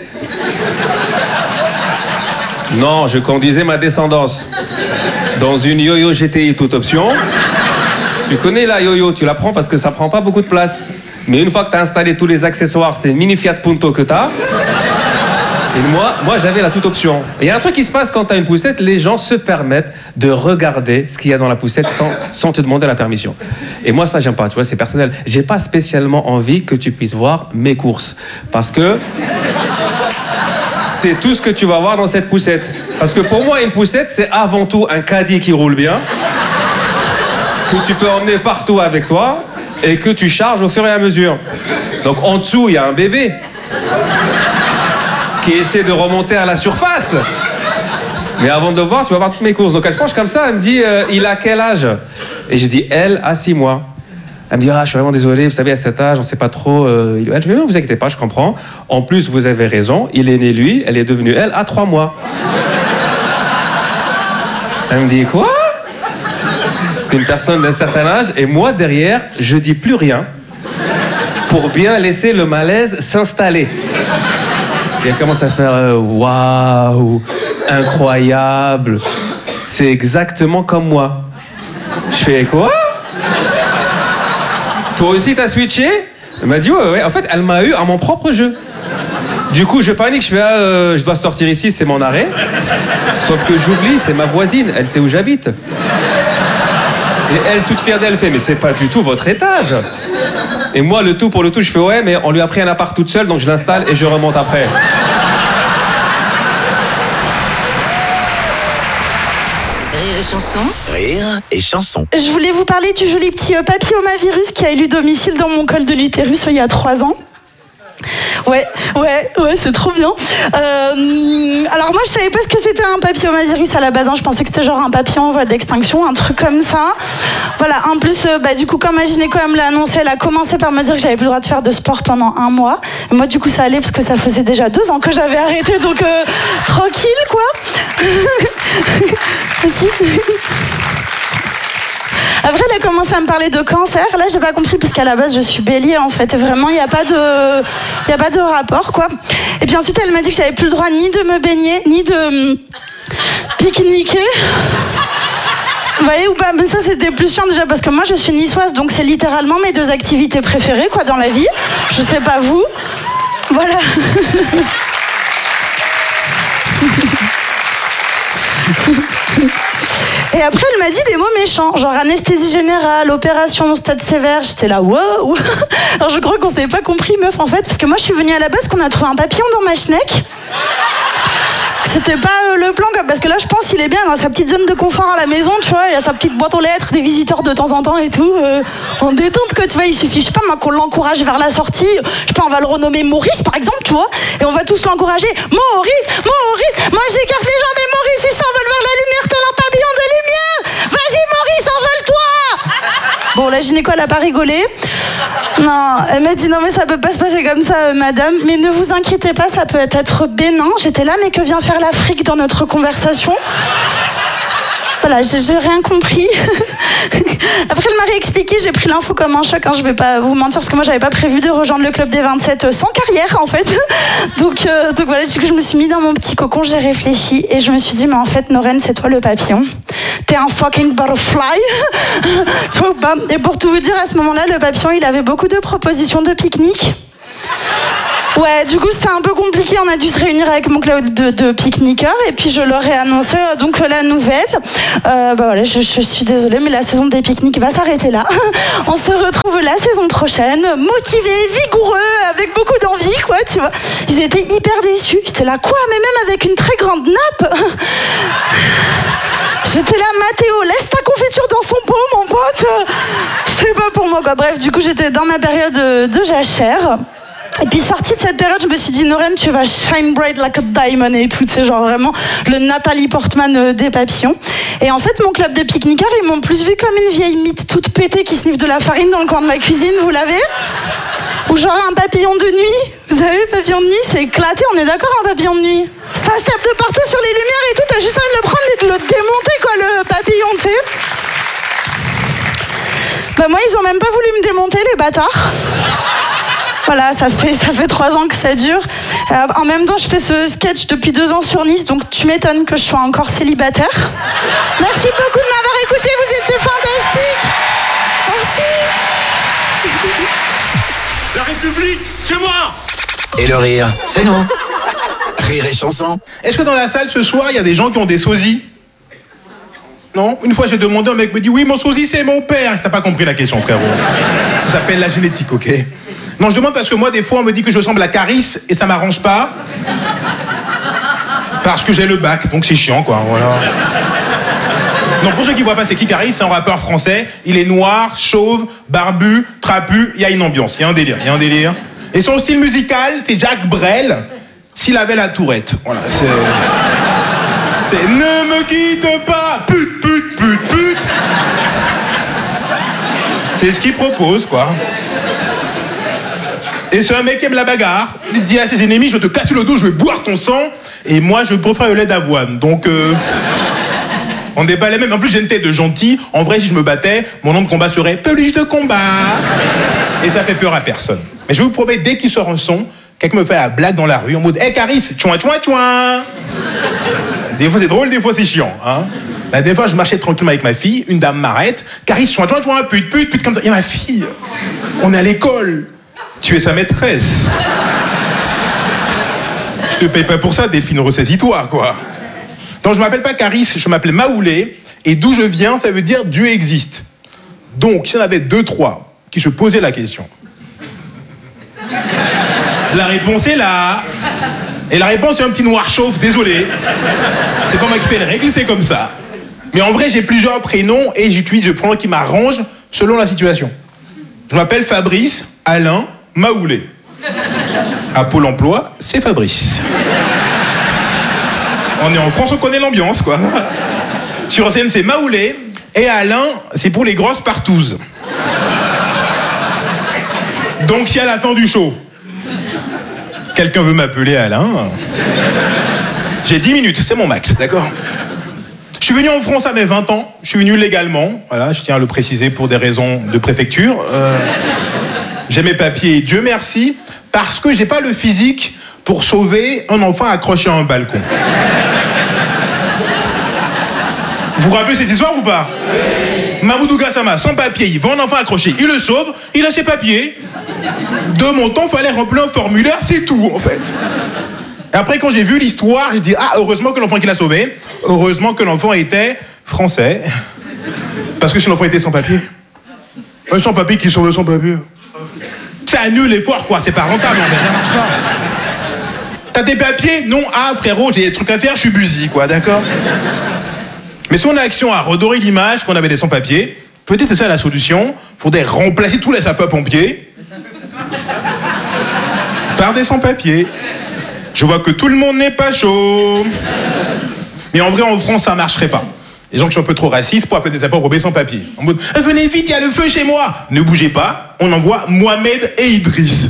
Non, je conduisais ma descendance dans une yo-yo G T I toute option. Tu connais la yo-yo, tu la prends parce que ça prend pas beaucoup de place. Mais une fois que tu as installé tous les accessoires, c'est une mini Fiat Punto que tu as. Et moi, moi j'avais la toute option. Il y a un truc qui se passe quand tu as une poussette, les gens se permettent de regarder ce qu'il y a dans la poussette sans, sans te demander la permission. Et moi, ça, j'aime pas, tu vois, c'est personnel. J'ai pas spécialement envie que tu puisses voir mes courses. Parce que c'est tout ce que tu vas voir dans cette poussette. Parce que pour moi, une poussette, c'est avant tout un caddie qui roule bien, que tu peux emmener partout avec toi et que tu charges au fur et à mesure. Donc en dessous, il y a un bébé qui essaie de remonter à la surface. Mais avant de voir, tu vas voir toutes mes courses. Donc elle se penche comme ça, elle me dit euh, il a quel âge? Et je dis elle a six mois. Elle me dit ah, je suis vraiment désolé, vous savez, à cet âge, on ne sait pas trop. Euh... Je dis, ne vous inquiétez pas, je comprends. En plus, vous avez raison, il est né lui, elle est devenue elle à trois mois. Elle me dit quoi? C'est une personne d'un certain âge, et moi derrière, je dis plus rien pour bien laisser le malaise s'installer. Et elle commence à faire euh, waouh, incroyable, c'est exactement comme moi. Je fais quoi? Toi aussi t'as switché? Elle m'a dit ouais, ouais. En fait, elle m'a eu à mon propre jeu. Du coup, je panique, je fais ah, euh, je dois sortir ici, c'est mon arrêt. Sauf que j'oublie, c'est ma voisine, elle sait où j'habite. Et elle, toute fière d'elle, fait mais c'est pas du tout votre étage. Et moi, le tout pour le tout, je fais ouais, mais on lui a pris un appart toute seule, donc je l'installe et je remonte après. Rire et chanson. Rire et chanson. Je voulais vous parler du joli petit euh, papillomavirus qui a élu domicile dans mon col de l'utérus il y a trois ans. Ouais, ouais, ouais, c'est trop bien. Euh, alors moi, je savais pas ce que c'était un papillomavirus à la base. Hein. Je pensais que c'était genre un papillon en voie d'extinction, un truc comme ça. Voilà. En plus, euh, bah du coup, quand ma gynéco me l'a annoncé, elle a commencé par me dire que j'avais plus le droit de faire de sport pendant un mois. Et moi, du coup, ça allait parce que ça faisait déjà deux ans que j'avais arrêté, donc euh, tranquille, quoi. Vas-y. Après, elle a commencé à me parler de cancer. Là, j'ai pas compris parce qu'à la base, je suis bélier en fait. Et vraiment, il n'y a pas de, il y a pas de rapport, quoi. Et puis ensuite, elle m'a dit que j'avais plus le droit ni de me baigner, ni de hum, pique-niquer. Vous voyez ou pas? Mais ça, c'était plus chiant déjà parce que moi, je suis niçoise, donc c'est littéralement mes deux activités préférées, quoi, dans la vie. Je sais pas vous. Voilà. Et après, elle m'a dit des mots méchants, genre anesthésie générale, opération, stade sévère. J'étais là, wow. Alors je crois qu'on s'avait pas compris, meuf, en fait, parce que moi, je suis venue à la base qu'on a trouvé un papillon dans ma schneck. C'était pas euh, le plan, parce que là, je pense qu'il est bien dans sa petite zone de confort à la maison, tu vois. Il a sa petite boîte aux lettres, des visiteurs de temps en temps et tout. Euh, en détente, quoi, tu vois. Il suffit, je sais pas, moi, qu'on l'encourage vers la sortie. Je sais pas, on va le renommer Maurice, par exemple, tu vois. Et on va tous l'encourager. Maurice, Maurice, moi, j'écarte les jambes, mais Maurice, il s'envole vers la lumière, tel un papillon de lumière. Vas-y, Maurice, envole-toi. Bon, la gynéco, elle a pas rigolé. Non, elle m'a dit non mais ça peut pas se passer comme ça, euh, madame. Mais ne vous inquiétez pas, ça peut être bénin. J'étais là, mais que vient faire l'Afrique dans notre conversation? Voilà, j'ai j'ai rien compris. Après, elle m'a réexpliqué, j'ai pris l'info comme un choc, hein, je vais pas vous mentir, parce que moi, j'avais pas prévu de rejoindre le club des vingt-sept sans carrière, en fait. Donc, euh, donc voilà, du coup, je me suis mis dans mon petit cocon, j'ai réfléchi, et je me suis dit, mais en fait, Noren, c'est toi le papillon. T'es un fucking butterfly. Tu vois ou pas? Et pour tout vous dire, à ce moment-là, le papillon, il avait beaucoup de propositions de pique-nique. Ouais, du coup, c'était un peu compliqué. On a dû se réunir avec mon club de, de pique-niqueurs et puis je leur ai annoncé euh, donc la nouvelle. Euh, bah voilà, je, je suis désolée, mais la saison des pique-niques va s'arrêter là. On se retrouve la saison prochaine, motivés, vigoureux, avec beaucoup d'envie, quoi, tu vois. Ils étaient hyper déçus. J'étais là, quoi? Mais même avec une très grande nappe. J'étais là, Mathéo, laisse ta confiture dans son pot, mon pote. C'est pas pour moi, quoi. Bref, du coup, j'étais dans ma période de, de jachère. Et puis sortie de cette période, je me suis dit, Noren, tu vas shine bright like a diamond et tout, c'est genre vraiment le Nathalie Portman des papillons. Et en fait, mon club de pique-niqueurs, ils m'ont plus vu comme une vieille mythe toute pétée qui sniffe de la farine dans le coin de la cuisine, vous l'avez? Ou genre un papillon de nuit. Vous savez, papillon de nuit, c'est éclaté, on est d'accord, un papillon de nuit? Ça se tape de partout sur les lumières et tout, t'as juste envie de le prendre et de le démonter, quoi, le papillon, tu sais. Bah moi, ils ont même pas voulu me démonter, les bâtards. Voilà, ça fait, ça fait trois ans que ça dure. Euh, en même temps, je fais ce sketch depuis deux ans sur Nice, donc tu m'étonnes que je sois encore célibataire. Merci beaucoup de m'avoir écouté, vous étiez fantastiques. Merci. La République, c'est moi. Et le rire, c'est nous. Rire et chanson. Est-ce que dans la salle ce soir, il y a des gens qui ont des sosies? Non? Une fois, j'ai demandé, un mec me dit, oui, mon sosie, c'est mon père. T'as pas compris la question, frérot. Ça s'appelle la génétique, ok? Non, je demande parce que moi, des fois, on me dit que je ressemble à Caris et ça m'arrange pas. Parce que j'ai le bac, donc c'est chiant, quoi, voilà. Donc pour ceux qui voient pas c'est qui Caris, c'est un rappeur français. Il est noir, chauve, barbu, trapu. Il y a une ambiance, il y a un délire, il y a un délire. Et son style musical, c'est Jacques Brel, s'il avait la tourette. Voilà, c'est... C'est ne me quitte pas, pute, pute, pute, pute. C'est ce qu'il propose, quoi. Et c'est un mec qui aime la bagarre. Il dit à ses ennemis, je vais te casser le dos, je vais boire ton sang. Et moi, je préfère le lait d'avoine. Donc, euh, on n'est pas les mêmes. En plus, j'ai une tête de gentil. En vrai, si je me battais, mon nom de combat serait peluche de combat. Et ça fait peur à personne. Mais je vous promets, dès qu'il sort un son, quelqu'un me fait la blague dans la rue en mode, hé hey, Caris, tchouin, tchouin, tchouin. Des fois, c'est drôle, des fois, c'est chiant. Hein. La dernière fois, je marchais tranquillement avec ma fille. Une dame m'arrête. Caris, tchouin, tchouin, tchouin, pute, pute, pute, comme ça. Et ma fille, on est à l'école. Tu es sa maîtresse. Je te paye pas pour ça, Delphine, ressaisis-toi, quoi. Donc, je m'appelle pas Caris, je m'appelle Maoulé. Et d'où je viens, ça veut dire Dieu existe. Donc, s'il y en avait deux, trois qui se posaient la question. La réponse est là. Et la réponse est un petit noir chauve, désolé. C'est pas moi qui fais les règles, c'est comme ça. Mais en vrai, j'ai plusieurs prénoms et j'utilise le prénom qui m'arrange selon la situation. Je m'appelle Fabrice, Alain, Maoulé. À Pôle emploi, c'est Fabrice. On est en France, on connaît l'ambiance, quoi. Sur scène, c'est Maoulé. Et Alain, c'est pour les grosses partouzes. Donc, si à la fin du show, quelqu'un veut m'appeler Alain, j'ai dix minutes, c'est mon max, d'accord? Je suis venu en France à mes vingt ans, je suis venu légalement, voilà, je tiens à le préciser pour des raisons de préfecture. Euh, j'ai mes papiers, Dieu merci, parce que j'ai pas le physique pour sauver un enfant accroché à un balcon. Vous vous rappelez cette histoire ou pas? Oui. Mamoudou Gassama, sans papier, il voit un enfant accroché, il le sauve, il a ses papiers. De mon temps, il fallait remplir un formulaire, c'est tout en fait. Et après, quand j'ai vu l'histoire, j'ai dit, ah, heureusement que l'enfant qu'il a sauvé, heureusement que l'enfant était français. Parce que si l'enfant était sans papier, un sans papier qui sauve sans papier, ça annule l'effort, quoi, c'est pas rentable en fait, ça marche pas. T'as des papiers? Non, ah frérot, j'ai des trucs à faire, je suis busy, quoi, d'accord? Mais son action a redoré l'image qu'on avait des sans-papiers. Peut-être c'est ça la solution. Faudrait remplacer tous les sapeurs-pompiers par des sans-papiers. Je vois que tout le monde n'est pas chaud. Mais en vrai, en France, ça marcherait pas. Les gens qui sont un peu trop racistes pour appeler des sapeurs-pompiers sans-papiers. En mode, eh, venez vite, il y a le feu chez moi. Ne bougez pas, on envoie Mohamed et Idriss.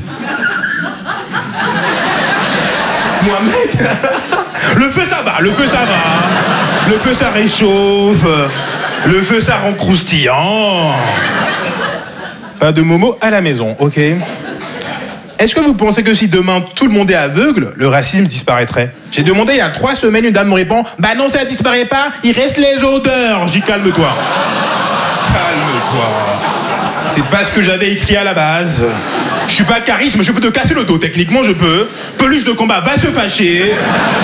Mohamed. Le feu, ça va, le feu, ça va. Le feu, ça réchauffe. Le feu, ça rend croustillant. Pas de momo à la maison, ok. Est-ce que vous pensez que si demain tout le monde est aveugle, le racisme disparaîtrait? J'ai demandé il y a trois semaines, une dame me répond « Bah non, ça disparaît pas, il reste les odeurs !» J'y calme-toi. Calme-toi. C'est pas ce que j'avais écrit à la base. Je suis pas charisme, je peux te casser le dos, techniquement je peux. Peluche de combat va se fâcher.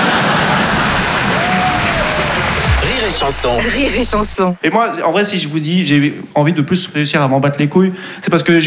Rire et chanson. Rire et chanson. Et moi, en vrai, si je vous dis, j'ai envie de plus réussir à m'en battre les couilles, c'est parce que j'ai